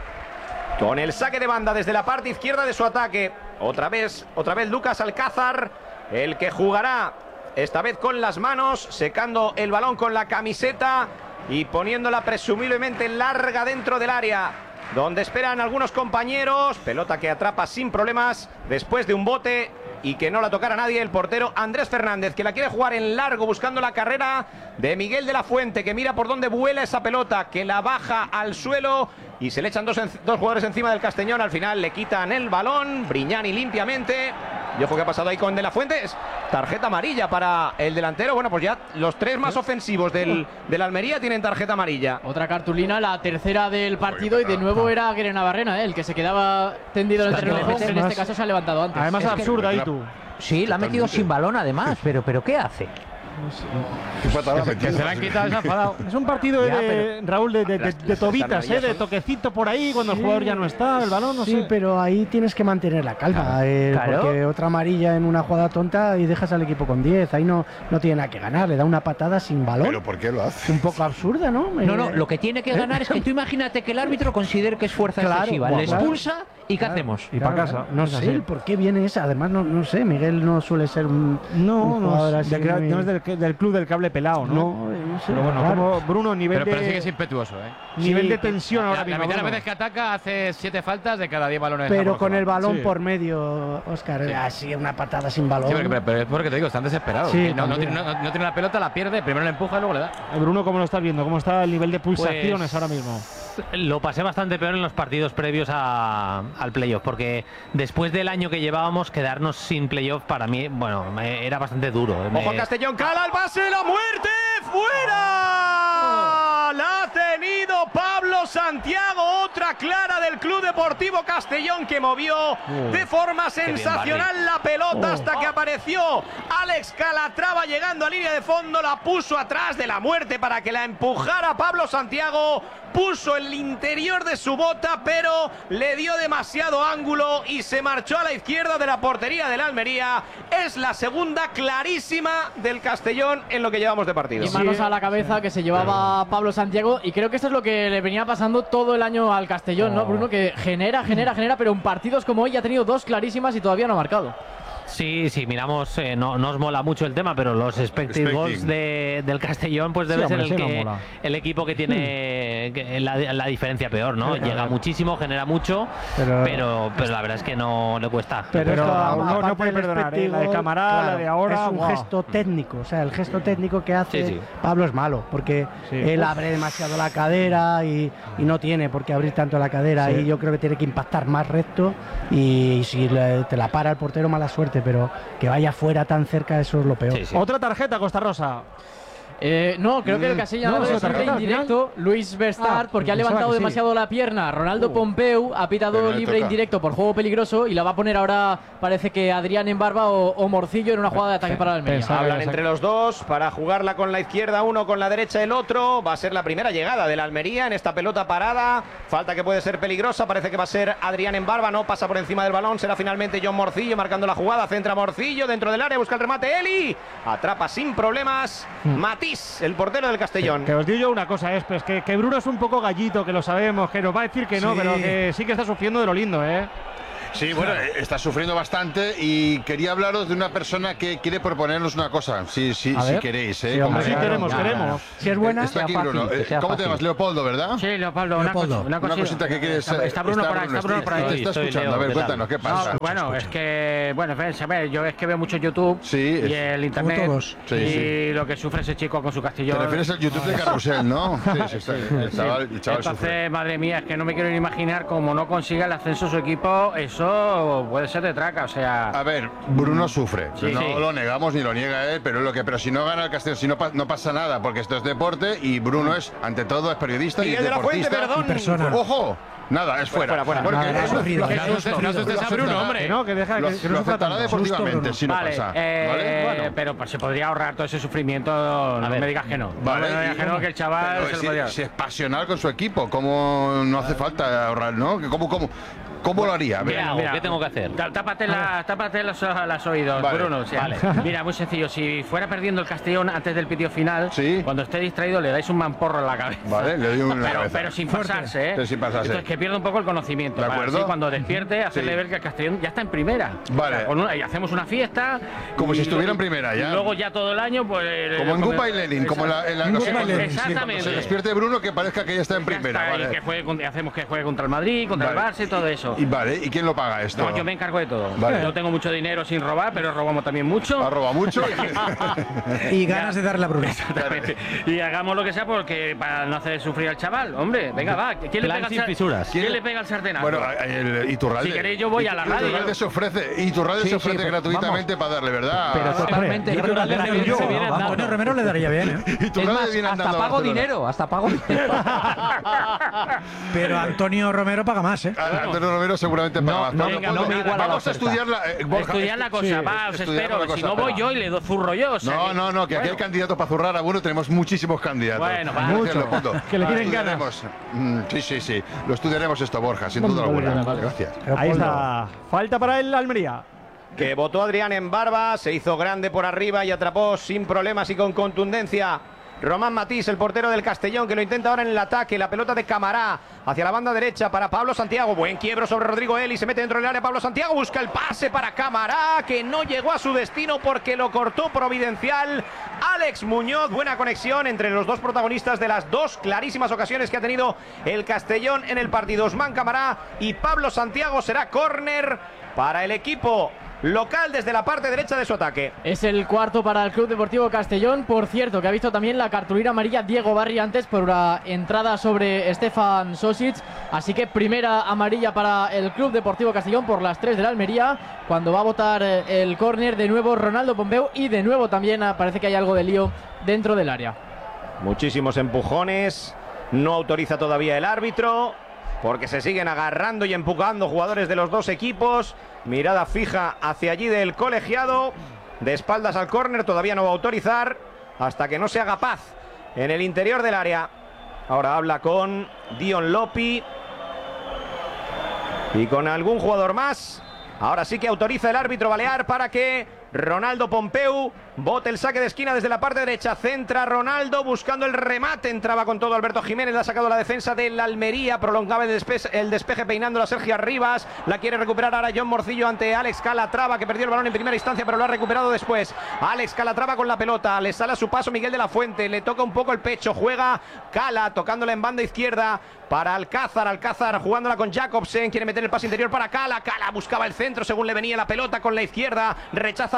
Con el saque de banda desde la parte izquierda de su ataque, otra vez, otra vez Lucas Alcázar, el que jugará esta vez con las manos, secando el balón con la camiseta y poniéndola presumiblemente larga dentro del área, donde esperan algunos compañeros. Pelota que atrapa sin problemas después de un bote y que no la tocara nadie el portero Andrés Fernández, que la quiere jugar en largo buscando la carrera de Miguel de la Fuente, que mira por dónde vuela esa pelota, que la baja al suelo y se le echan dos, dos jugadores encima del Castellón. Al final le quitan el balón, Brignani limpiamente. Y ojo que ha pasado ahí con De la Fuente, es tarjeta amarilla para el delantero. Bueno, pues ya los tres más ofensivos del, del Almería tienen tarjeta amarilla. Otra cartulina, la tercera del partido, y de nuevo era Guere Navarrena, ¿eh? El que se quedaba tendido en el terreno de juego, pero en este caso se ha levantado antes. Además, Es absurda ahí tú. Sí, la ha metido sin balón además, pero, pero ¿qué hace? Qué patada Que se metida. le han quitado, se ha enfadado. Es un partido Ya, de Raúl de, de, de- de tobitas, ¿eh? De toquecito por ahí cuando el jugador ya no está, el balón, no sí, sé. pero ahí tienes que mantener la calma, eh, Claro. porque otra amarilla en una jugada tonta y dejas al equipo con diez. Ahí no, no tiene nada que ganar, le da una patada sin balón. Pero ¿por qué lo hace? Un poco absurda, ¿no? No, no, lo que tiene que ganar es que tú imagínate que el árbitro considere que es fuerza Claro, excesiva, claro. le expulsa y ¿qué hacemos? Y para casa. No Es sé así. el por qué viene esa. Además, no, no sé, Miguel no suele ser un, No, un no, jugador es, así de crea- muy- no es del, del club del cable pelado, ¿no? No, eh, no sé, Pero bueno, raro. como Bruno, nivel Pero, pero sí que de es impetuoso, ¿eh? nivel Sí, de tensión ahora La, la mismo. mitad de las Bruno. veces que ataca hace siete faltas de cada diez balones. Pero dejados con el jugar. balón Sí. por medio, Oscar, Sí. así una patada sin balón. Sí, pero, pero- pero es porque te digo, están desesperados. Sí, Y no, no, también. tiene, no- no tiene la pelota, la pierde, primero la empuja y luego le da. Eh, Bruno, ¿cómo lo estás viendo? ¿Cómo está el nivel de pulsaciones Pues, ahora mismo? Lo pasé bastante peor en los partidos previos a- al playoff, porque después del año que llevábamos, quedarnos sin playoff para mí, bueno, me- era bastante duro. Ojo Me- Castellón, cala el pase, la muerte, fuera. La ha tenido Pablo Santiago, otra clara del Club Deportivo Castellón, que movió de forma sensacional la pelota hasta que apareció Alex Calatrava llegando a línea de fondo, la puso atrás de la muerte para que la empujara Pablo Santiago. Puso el interior de su bota, pero le dio demasiado ángulo y se marchó a la izquierda de la portería del Almería. Es la segunda clarísima del Castellón en lo que llevamos de partido. Y manos a la cabeza que se llevaba Pablo Santiago, y creo que esto es lo que le venía pasando todo el año al Castellón, ¿no, Bruno? Que genera, genera, genera, pero en partidos como hoy ha tenido dos clarísimas y todavía no ha marcado. Sí, sí, miramos, eh, no nos mola mucho el tema, pero los expected Expecting. goals de, del Castellón pues debe Sí, ser hombre, el, sí, que, nos mola. el equipo que tiene que- la, la diferencia peor, ¿no? Sí, Llega claro. muchísimo, genera mucho, Pero- pero, pero, la verdad es que no le cuesta. Pero, Pero esto, no- no aparte puede del perdonar, ¿eh? La de expected Camará, goal, la de ahora, Es un guau. gesto técnico, o sea, el gesto técnico que hace Sí, sí. Pablo es malo, porque Sí. él Uf. abre demasiado la cadera y, y no tiene por qué abrir tanto la cadera, Sí. y yo creo que tiene que impactar más recto, y si le- te la para el portero, mala suerte. poste, pero que vaya fuera tan cerca, eso es lo peor. Sí, sí. Otra tarjeta, Costa Rosa. Eh, no, creo que el Castilla no, es libre indirecto, Luis Verstart, ah, porque ha levantado sí. demasiado la pierna. Ronaldo uh, Pompeu ha pitado libre indirecto por juego peligroso y la va a poner ahora, parece que Adrián Embarba o, o Morcillo en una jugada de ataque para la Almería. Hablan entre los dos para jugarla con la izquierda uno, con la derecha el otro. Va a ser la primera llegada de la Almería en esta pelota parada. Falta que puede ser peligrosa, parece que va a ser Adrián Embarba, no pasa por encima del balón. Será finalmente John Morcillo marcando la jugada. Centra Morcillo dentro del área, busca el remate Eli. Atrapa sin problemas hmm. Mati, el portero del Castellón. Que, que os digo yo una cosa, es pues, que, que Bruno es un poco gallito, que lo sabemos, que nos va a decir que no, sí. pero que sí que está sufriendo de lo lindo, ¿eh? Sí, bueno, está sufriendo bastante y quería hablaros de una persona que quiere proponernos una cosa, si, si, si queréis. ¿eh? Sí, hombre, sí queremos, ya, queremos. Si es buena, está aquí fácil, Bruno. ¿Cómo te llamas? Leopoldo, ¿verdad? Sí, Leopoldo. Leopoldo. Una, una, cosita que quieres... Está, está Bruno está por ahí, Bruno, está Bruno por ahí. Te está escuchando, Leo, a ver, cuéntanos, ¿qué pasa? No, bueno, es que, bueno, a ver, yo es que veo mucho YouTube sí, y el internet todos. Sí, y sí. lo que sufre ese chico con su Castellón. Te refieres al YouTube de Carrusel, ¿no? Sí, sí, sí, el chaval, el chaval Entonces, sufre. madre mía, es que no me quiero ni imaginar cómo no consiga el ascenso su equipo, eso puede ser de traca, o sea... A ver, Bruno sufre, sí, no sí. lo negamos ni lo niega él, pero lo que pero si no gana el Castellón, si no, no pasa nada, porque esto es deporte y Bruno es, ante todo, es periodista Miguel y de la deportista. Fuente, perdón. Y persona. ¡Ojo! Nada, es fuera. fuera, fuera. Porque Nada, eso, no, lo, no, lo, no asustes a Bruno, hombre. No, que deja lo, que, que lo no aceptará deportivamente si no vale, pasa. Eh, ¿vale? Bueno. Pero pues, se podría ahorrar todo ese sufrimiento, no me digas que no. Vale, no me digas que no, que el chaval se si, lo podría... si es pasional con su equipo, ¿cómo no hace falta ahorrar, no? ¿Cómo, cómo, cómo lo haría? ¿Qué hago? ¿Qué tengo que hacer? Tápate, la, tápate los, los oídos, vale. Bruno. O sea, vale. Mira, muy sencillo. Si fuera perdiendo el Castellón antes del pitido final, ¿sí? Cuando esté distraído le dais un mamporro en la cabeza. Vale, le doy un pero, pero sin pasarse, ¿eh? Pero sin pasarse. Entonces que pierda un poco el conocimiento. ¿De acuerdo? Así, cuando despierte, hacerle sí. ver que el Castellón ya está en primera. Vale. O sea, con una, y hacemos una fiesta. Como y, si estuviera en primera ya. Y luego ya todo el año, pues. Como en Goodbye Lenin, como en la. En la no sé, Lenin, exactamente. Sí, se despierte Bruno que parezca que ya está en primera. Está, vale. Y que juegue, hacemos que juegue contra el Madrid, contra vale. el Barça y todo eso. Y vale, ¿y quién lo paga esto? No, yo me encargo de todo. Vale. Yo tengo mucho dinero sin robar, pero robamos también mucho. Ha robado mucho. Y ganas de darle a Bruno. Exactamente. Y hagamos lo que sea porque para no hacer sufrir al chaval. Hombre, venga, va. ¿Quién, le pega, al ¿quién, ¿quién le pega al sartenazo? Bueno, el Iturralde. Si queréis, yo voy a la radio. Iturralde se ofrece, Iturralde sí, se ofrece sí, gratuitamente vamos. para darle, ¿verdad? Pero totalmente. Iturralde se viene, se viene Antonio andando. Romero le daría bien, ¿eh? Es más, hasta pago dinero, hasta pago dinero. Pero Antonio Romero paga más, ¿eh? Antonio Romero seguramente paga más. No, venga, no, no, me iguala la Vamos a oferta. estudiar la, eh, Borja, Estudiar la cosa, sí, va, os estudiar espero. la Si cosa, no voy pero- yo y le doy zurro yo. O sea, No, que- no, no, que aquí hay bueno. candidatos para zurrar a Bruno, tenemos muchísimos candidatos. Bueno, va. Gracias, Mucho. Leopoldo. Que le Lo tienen ganas. estudiaremos. Mm, Sí, sí, sí. Lo estudiaremos esto, Borja, sin duda Vale, alguna. vale. Gracias. Ahí está. Falta para el Almería. Que votó Adrián Embarba, se hizo grande por arriba y atrapó sin problemas y con contundencia Román Matís, el portero del Castellón, que lo intenta ahora en el ataque. La pelota de Camará hacia la banda derecha para Pablo Santiago. Buen quiebro sobre Rodrigo Eli, se mete dentro del área. Pablo Santiago busca el pase para Camará, que no llegó a su destino porque lo cortó providencial Alex Muñoz. Buena conexión entre los dos protagonistas de las dos clarísimas ocasiones que ha tenido el Castellón en el partido. Osman Camará y Pablo Santiago. Será córner para el equipo local desde la parte derecha de su ataque. Es el cuarto para el Club Deportivo Castellón. Por cierto, que ha visto también la cartulina amarilla Diego Barri antes por una entrada sobre Stefan Sosic. Así que primera amarilla para el Club Deportivo Castellón por las tres de la Almería. Cuando va a votar el córner de nuevo Ronaldo Pompeu. Y de nuevo también parece que hay algo de lío dentro del área. Muchísimos empujones. No autoriza todavía el árbitro, porque se siguen agarrando y empujando jugadores de los dos equipos. Mirada fija hacia allí del colegiado. De espaldas al córner, todavía no va a autorizar hasta que no se haga paz en el interior del área. Ahora habla con Dion Lopi y con algún jugador más. Ahora sí que autoriza el árbitro balear para que Ronaldo Pompeu bote el saque de esquina desde la parte derecha. Centra Ronaldo buscando el remate. Entraba con todo Alberto Jiménez. Le ha sacado la defensa del Almería. Prolongaba el, despe el despeje peinando a Sergio Arribas. La quiere recuperar ahora John Morcillo ante Alex Calatrava, que perdió el balón en primera instancia pero lo ha recuperado después. Alex Calatrava con la pelota. Le sale a su paso Miguel de la Fuente. Le toca un poco el pecho. Juega Cala tocándola en banda izquierda para Alcázar. Alcázar jugándola con Jacobsen. Quiere meter el pase interior para Cala. Cala buscaba el centro según le venía la pelota con la izquierda. Rechaza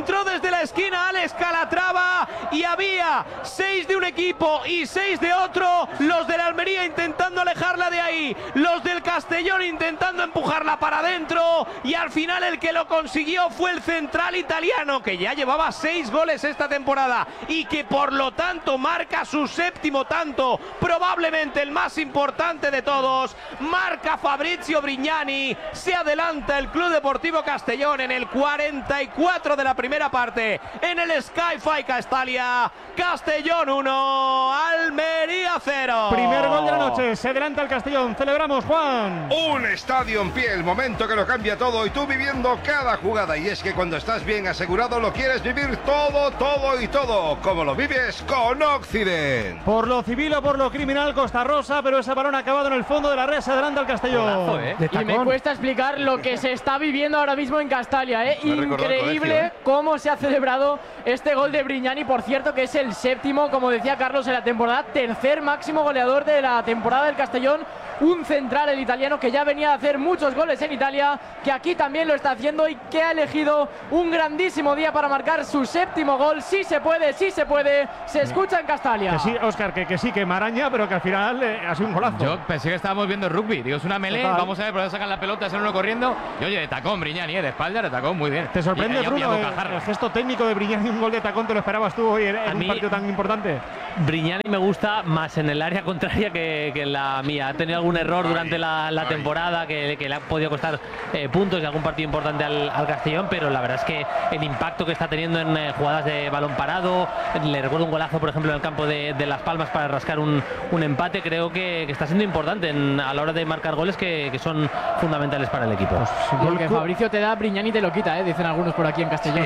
entró desde la esquina Alex Calatrava y había seis de un equipo y seis de otro. Los de la Almería intentando alejarla de ahí, los del Castellón intentando empujarla para adentro, y al final el que lo consiguió fue el central italiano, que ya llevaba seis goles esta temporada y que por lo tanto marca su séptimo tanto, probablemente el más importante de todos. Marca Fabrizio Brignani, se adelanta el Club Deportivo Castellón en el cuarenta y cuatro de la primera parte en el Sky-Fi Castalia. Castellón uno, Almería cero. Primer gol de la noche, se adelanta el Castellón. Celebramos, Juan. Un estadio en pie, el momento que lo cambia todo, y tú viviendo cada jugada. Y es que cuando estás bien asegurado lo quieres vivir todo, todo y todo, como lo vives con Occident. Por lo civil o por lo criminal, Costa Rosa, pero ese balón acabado en el fondo de la red, se adelanta el Castellón. Golazo, ¿eh? Y me cuesta explicar lo que se está viviendo ahora mismo en Castalia, ¿eh? Increíble colegio, ¿eh? Cómo se ha celebrado este gol de Brignani, por cierto, que es el séptimo, como decía Carlos, en la temporada, tercer máximo goleador de la temporada del Castellón. Un central, el italiano, que ya venía a hacer muchos goles en Italia, que aquí también lo está haciendo y que ha elegido un grandísimo día para marcar su séptimo gol. Sí se puede, sí se puede, se escucha en Castalia. Que sí, Óscar, que, que sí, que maraña, pero que al final eh, ha sido un golazo. Yo pensé que estábamos viendo rugby, digo, es una melee, Total. Vamos a ver por dónde sacan la pelota, salen uno corriendo, y oye, de tacón, Brignani, eh, de espalda, de tacón, muy bien. ¿Te sorprende, y, y, Bruno, y el, el gesto técnico de Brignani, un gol de tacón? ¿Te lo esperabas tú hoy en, en un partido tan importante? Brignani me gusta más en el área contraria que, que en la mía. Ha tenido algún error durante la, la temporada que, que le ha podido costar eh, puntos y algún partido importante al, al Castellón, pero la verdad es que el impacto que está teniendo en eh, jugadas de balón parado, le recuerdo un golazo, por ejemplo, en el campo de, de Las Palmas para rascar un, un empate, creo que, que está siendo importante en, a la hora de marcar goles que, que son fundamentales para el equipo. Pues, lo que Fabricio te da, Brignani te lo quita, ¿eh? Dicen algunos por aquí en Castellón.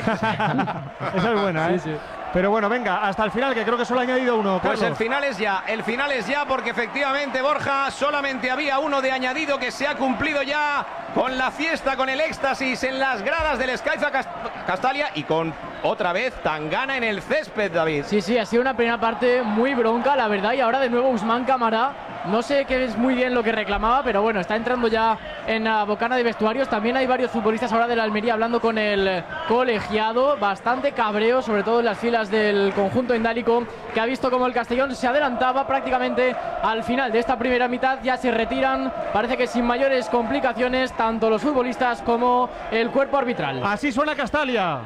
Esa es buena, ¿eh? Sí, sí. Pero bueno, venga, hasta el final, que creo que solo ha añadido uno. Pues Carlos. el final es ya, el final es ya, porque efectivamente, Borja, solamente había uno de añadido que se ha cumplido ya con la fiesta, con el éxtasis en las gradas del Sky-Fi Castalia y con otra vez Tangana en el césped, David. Sí, sí, ha sido una primera parte muy bronca, la verdad, y ahora de nuevo Usman Camará. No sé qué es muy bien lo que reclamaba, pero bueno, está entrando ya en la bocana de vestuarios. También hay varios futbolistas ahora de la Almería hablando con el colegiado. Bastante cabreo, sobre todo en las filas del conjunto indálico, que ha visto como el Castellón se adelantaba prácticamente al final de esta primera mitad. Ya se retiran, parece que sin mayores complicaciones, tanto los futbolistas como el cuerpo arbitral. Así suena Castalia.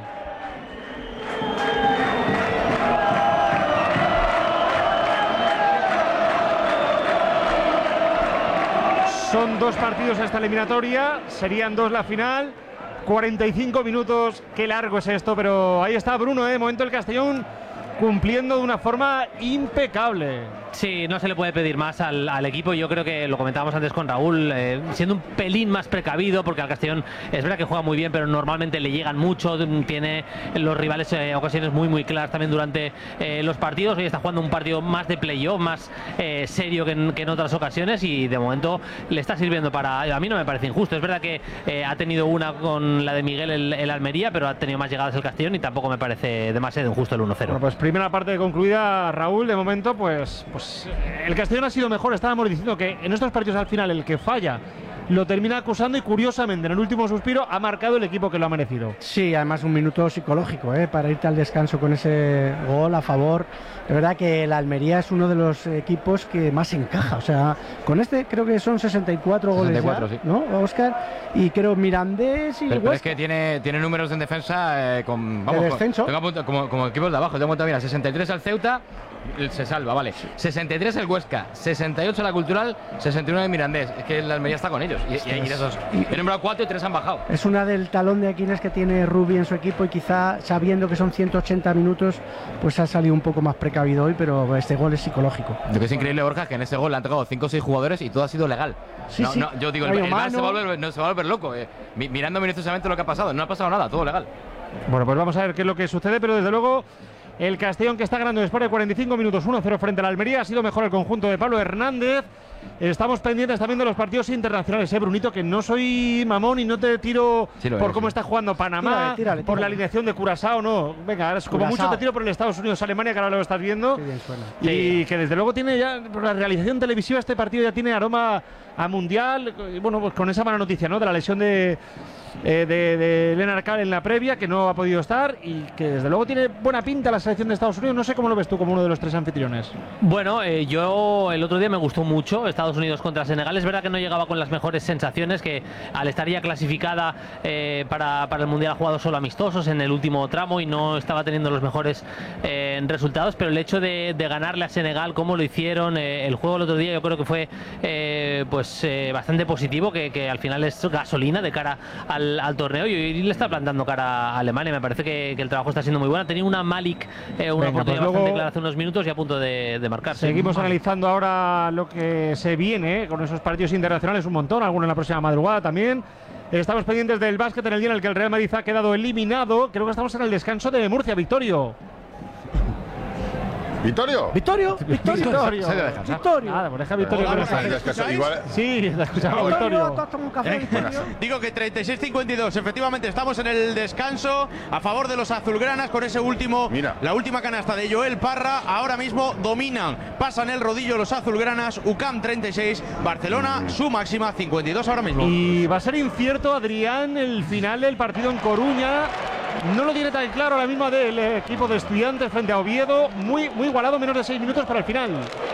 Son dos partidos esta eliminatoria, serían dos la final, cuarenta y cinco minutos, qué largo es esto, pero ahí está Bruno, ¿eh? De momento el Castellón cumpliendo de una forma impecable. Sí, no se le puede pedir más al, al equipo. Yo creo que lo comentábamos antes con Raúl, eh, siendo un pelín más precavido, porque al Castellón es verdad que juega muy bien, pero normalmente le llegan mucho, tiene los rivales eh, ocasiones muy muy claras también durante eh, los partidos. Hoy está jugando un partido más de playoff, más eh, serio que en, que en otras ocasiones, y de momento le está sirviendo para... A mí no me parece injusto, es verdad que eh, ha tenido una con la de Miguel el, el Almería, pero ha tenido más llegadas el Castellón y tampoco me parece demasiado injusto el uno cero. Bueno, pues primera parte concluida, Raúl, de momento pues... pues el Castellón ha sido mejor. Estábamos diciendo que en estos partidos al final el que falla lo termina acusando, y curiosamente en el último suspiro ha marcado el equipo que lo ha merecido. Sí, además un minuto psicológico, ¿eh? Para irte al descanso con ese gol a favor. De verdad que el Almería es uno de los equipos que más encaja. O sea, con este creo que son sesenta y cuatro goles sesenta y cuatro, ya, sí. ¿no, Óscar? Y creo Mirandés y pero, pero es Huesca. que tiene, tiene números en defensa eh, con, vamos, de descenso. Con, tengo apunt- como, como equipos de abajo. Tengo apuntado, mira, sesenta y tres al Ceuta, se salva, vale. sesenta y tres el Huesca, sesenta y ocho la Cultural, sesenta y uno el Mirandés. Es que el Almería está con ellos. Y, y ahí de esos, he nombrado cuatro y tres han bajado. Es una del talón de Aquiles que tiene Rubi en su equipo, y quizá sabiendo que son ciento ochenta minutos, pues ha salido un poco más precavido hoy, pero este gol es psicológico. Lo que es increíble, Borja, es que en este gol le han tocado cinco o seis jugadores y todo ha sido legal. Sí, no, sí. no, yo digo, el, Rayo el Bar Mano. se va, a volver, no, se va a volver loco. Eh. Mi- Mirando minuciosamente lo que ha pasado, no ha pasado nada, todo legal. Bueno, pues vamos a ver qué es lo que sucede, pero desde luego el Castellón, que está ganando después de cuarenta y cinco minutos uno cero frente a la Almería, ha sido mejor el conjunto de Pablo Hernández. Estamos pendientes también de los partidos internacionales, ¿eh, Brunito? Que no soy mamón y no te tiro Sí lo por eres, cómo sí. está jugando Panamá, Tírale, tírale, por la tírale. alineación de Curazao, no. Venga, ahora es como Curazao. mucho te tiro por el Estados Unidos-Alemania, que ahora lo estás viendo. Qué bien suena. Y que desde luego tiene ya, por la realización televisiva, este partido ya tiene aroma a mundial. Y bueno, pues con esa mala noticia, ¿no? De la lesión de eh, de, de Lennart Kahl en la previa, que no ha podido estar y que desde luego tiene buena pinta la selección de Estados Unidos. No sé cómo lo ves tú como uno de los tres anfitriones. Bueno, eh, yo el otro día me gustó mucho Estados Unidos contra Senegal. Es verdad que no llegaba con las mejores sensaciones, que al estar ya clasificada eh, para, para el Mundial ha jugado solo amistosos en el último tramo y no estaba teniendo los mejores eh, resultados, pero el hecho de, de ganarle a Senegal como lo hicieron, eh, el juego el otro día yo creo que fue eh, pues eh, bastante positivo, que, que al final es gasolina de cara al, al torneo y, y le está plantando cara a Alemania. Me parece que, que el trabajo está siendo muy bueno. Tenía una Malik, eh, una Venga, oportunidad pues bastante clara hace unos minutos y a punto de, de marcar. Seguimos sí. analizando ahora lo que se viene, eh, con esos partidos internacionales, un montón, algunos en la próxima madrugada también. Estamos pendientes del básquet en el día en el que el Real Madrid ha quedado eliminado. Creo que estamos en el descanso de Murcia. Victorio. ¿Victorio? Victorio, Victorio. Victorio. Se debe descansar. Victorio. Nada, pues deja Victorio que ¿Escucháis? descanse. Igual- Sí, la escuchamos, Victorio. ¿Eh? Digo que treinta y seis cincuenta y dos, efectivamente estamos en el descanso a favor de los azulgranas con ese último, Mira. la última canasta de Joel Parra. Ahora mismo dominan, pasan el rodillo los azulgranas. U C A M treinta y seis, Barcelona su máxima cincuenta y dos ahora mismo. Y va a ser incierto, Adrián, el final del partido en Coruña. No lo tiene tan claro la misma del equipo de Estudiantes frente a Oviedo. Muy, muy igualado, menos de seis minutos para el final.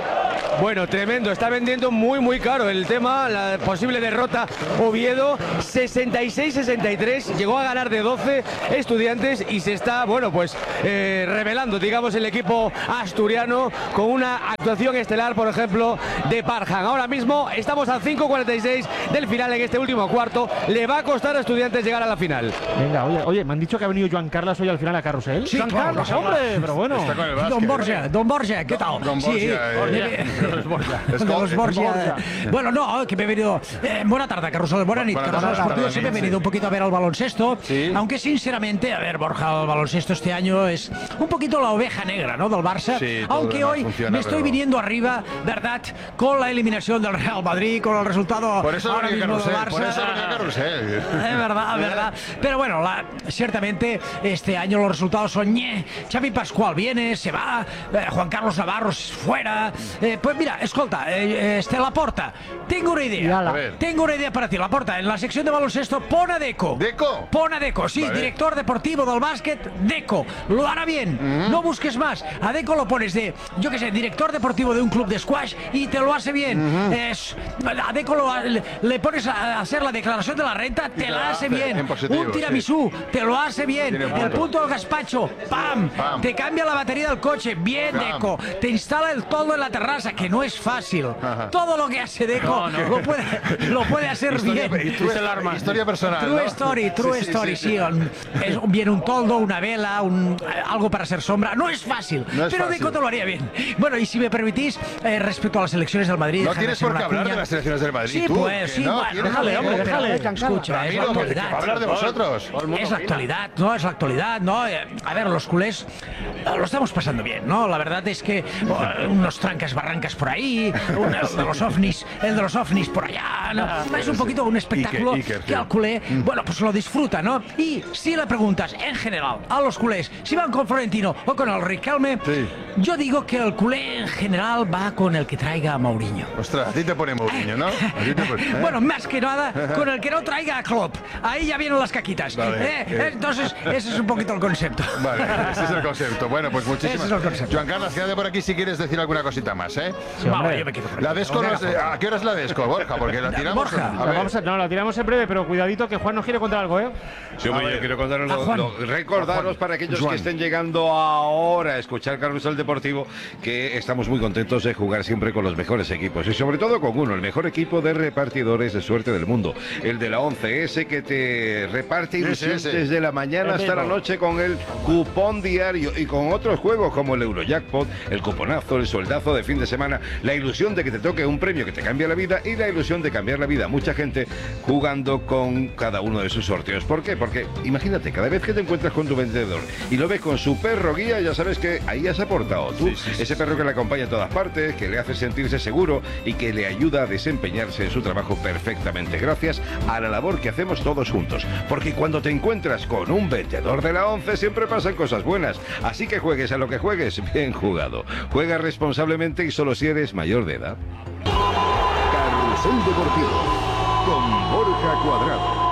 Bueno, tremendo, está vendiendo muy muy caro el tema, la posible derrota Oviedo, sesenta y seis sesenta y tres, llegó a ganar de doce Estudiantes y se está, bueno, pues eh, revelando, digamos, el equipo asturiano con una actuación estelar, por ejemplo, de Parham. Ahora mismo estamos a cinco cuarenta y seis del final en este último cuarto, le va a costar a Estudiantes llegar a la final. Venga, oye, oye, me han dicho que ha venido Joan Carlos hoy al final a Carrusel. Sí, Joan claro, Carlos, claro. hombre, pero bueno. Está con el básquet, Don Borja, ¿eh? Don Borja, ¿qué tal? Don Sí, Borja, eh, eh, de los Borja. de los Borja. Bueno, no, que me he venido. Eh, buena tarde, Carrusel, buena nit. Buena Carrusel tarde, Esportivo, buena siempre he nit, venido sí. un poquito a ver al baloncesto. Sí. Aunque sinceramente, a ver, Borja, el baloncesto este año es un poquito la oveja negra, ¿no? Del Barça. Sí, todo aunque lo hoy demás funciona, me estoy pero- viniendo arriba, ¿verdad? Con la eliminación del Real Madrid, con el resultado Por eso ahora venía mismo del Carrusel, Barça. por eso venía Carrusel. Es verdad, es verdad. Pero bueno, la, ciertamente este año los resultados son ñe. Xavi Pascual viene, se va, eh, Juan Carlos Navarro fuera. Eh, pues mira, escolta, eh, este Laporta, tengo una idea. A ver. Tengo una idea para ti, Laporta. En la sección de baloncesto, pon a Deco. ¿Deco? Pon a Deco, sí, Vale. director deportivo del básquet, Deco. Lo hará bien. Mm. No busques más. A Deco lo pones de, yo qué sé, director deportivo de un club de squash y te lo hace bien. Mm-hmm. Es, a Deco lo- le, le pones a hacer la declaración de la renta, te, te la la hace hace bien. en positivo, Un tiramisú, te lo hace bien. Tiene El punto. punto del gazpacho, ¡pam! Pam. Te cambia la batería del coche, bien, Pam. Deco. Te instala el toldo en la terraza, que no es fácil. Ajá. Todo lo que hace Deco Lo, puede, lo puede hacer Historia, bien. y tú- historia personal, True ¿no? story, true Sí, sí, story, sí, sí. sí. un- es- viene un toldo, una vela, un, algo para hacer sombra. No es fácil, No es pero fácil. Deco te lo haría bien. Bueno, y si me permitís, eh, respecto a las elecciones del Madrid... No déjame tienes hacer por qué una hablar cuña. de las selecciones del Madrid. Sí, tú, pues, que sí, no, bueno, ¿quieres déjale, hombre, hablar? déjale. Escucha, es la Amigo, que- que actualidad. va a hablar de vosotros. Es la actualidad, ¿no? Es la actualidad, ¿no? Eh, A ver, los culés eh, lo estamos pasando bien, ¿no? La verdad es que oh, unos trancas barrancas por ahí, un- el de los ovnis, el de los ovnis por allá, ¿no? Es un poquito un espectáculo Iker, Iker, que sí. al culé, bueno, pues lo disfruta, ¿no? Y si le preguntas, en general, a los culés, si van con Florentino o con el Riquelme, Sí. yo digo que el culé en general va con el que traiga a Mourinho. Ostras, a ti te pone Mourinho, ¿no? A ti te pone- ¿eh? Bueno, más que nada con el que no traiga a Klopp. Ahí ya vienen las caquitas. Vale. ¿eh? Eh. Entonces, ese es un poquito el concepto. Vale, ese es el concepto. Bueno, pues muchísimas Ese es el concepto. Joan Carlos, quédate por aquí si quieres decir alguna cosita más, ¿eh? Vale, yo me quedo por aquí. La Desco, no sé- ¿a qué hora es la Desco, Borja? Porque la tiramos... Borja. A La ver. vamos a- no, la tiramos en breve, pero cuidadito que Juan nos quiere contar algo, ¿eh? Sí, hombre, yo quiero contaros A lo- Juan. lo- recordaros para aquellos Juan. que estén llegando ahora a escuchar Carrusel Deportivo que estamos muy contentos de jugar siempre con los mejores equipos y sobre todo con uno, el mejor equipo de repartidores de suerte del mundo, el de la once, ese que te reparte ilusión Ese, ese. desde la mañana El hasta la mismo. noche con el cupón diario y con otros juegos como el Eurojackpot, el cuponazo, el soldazo de fin de semana, la ilusión de que te toque un premio que te cambia la vida y la ilusión de cambiar la vida. Mucha gente jugando con cada uno de sus sorteos. ¿Por qué? Porque imagínate, cada vez que te encuentras con tu vendedor y lo ves con su perro guía, ya sabes que ahí has aportado tú. Ese perro que le acompaña a todas partes, que le hace sentirse seguro y que le ayuda a desempeñarse en su trabajo perfectamente, gracias a la labor que hacemos todos juntos. Porque cuando te encuentras con un vendedor de la once, siempre pasan cosas buenas. Así que juegues a lo que juegues, bien jugado. Juega responsablemente y solo si eres mayor de edad. Carrusel Deportivo con Borja Cuadrado.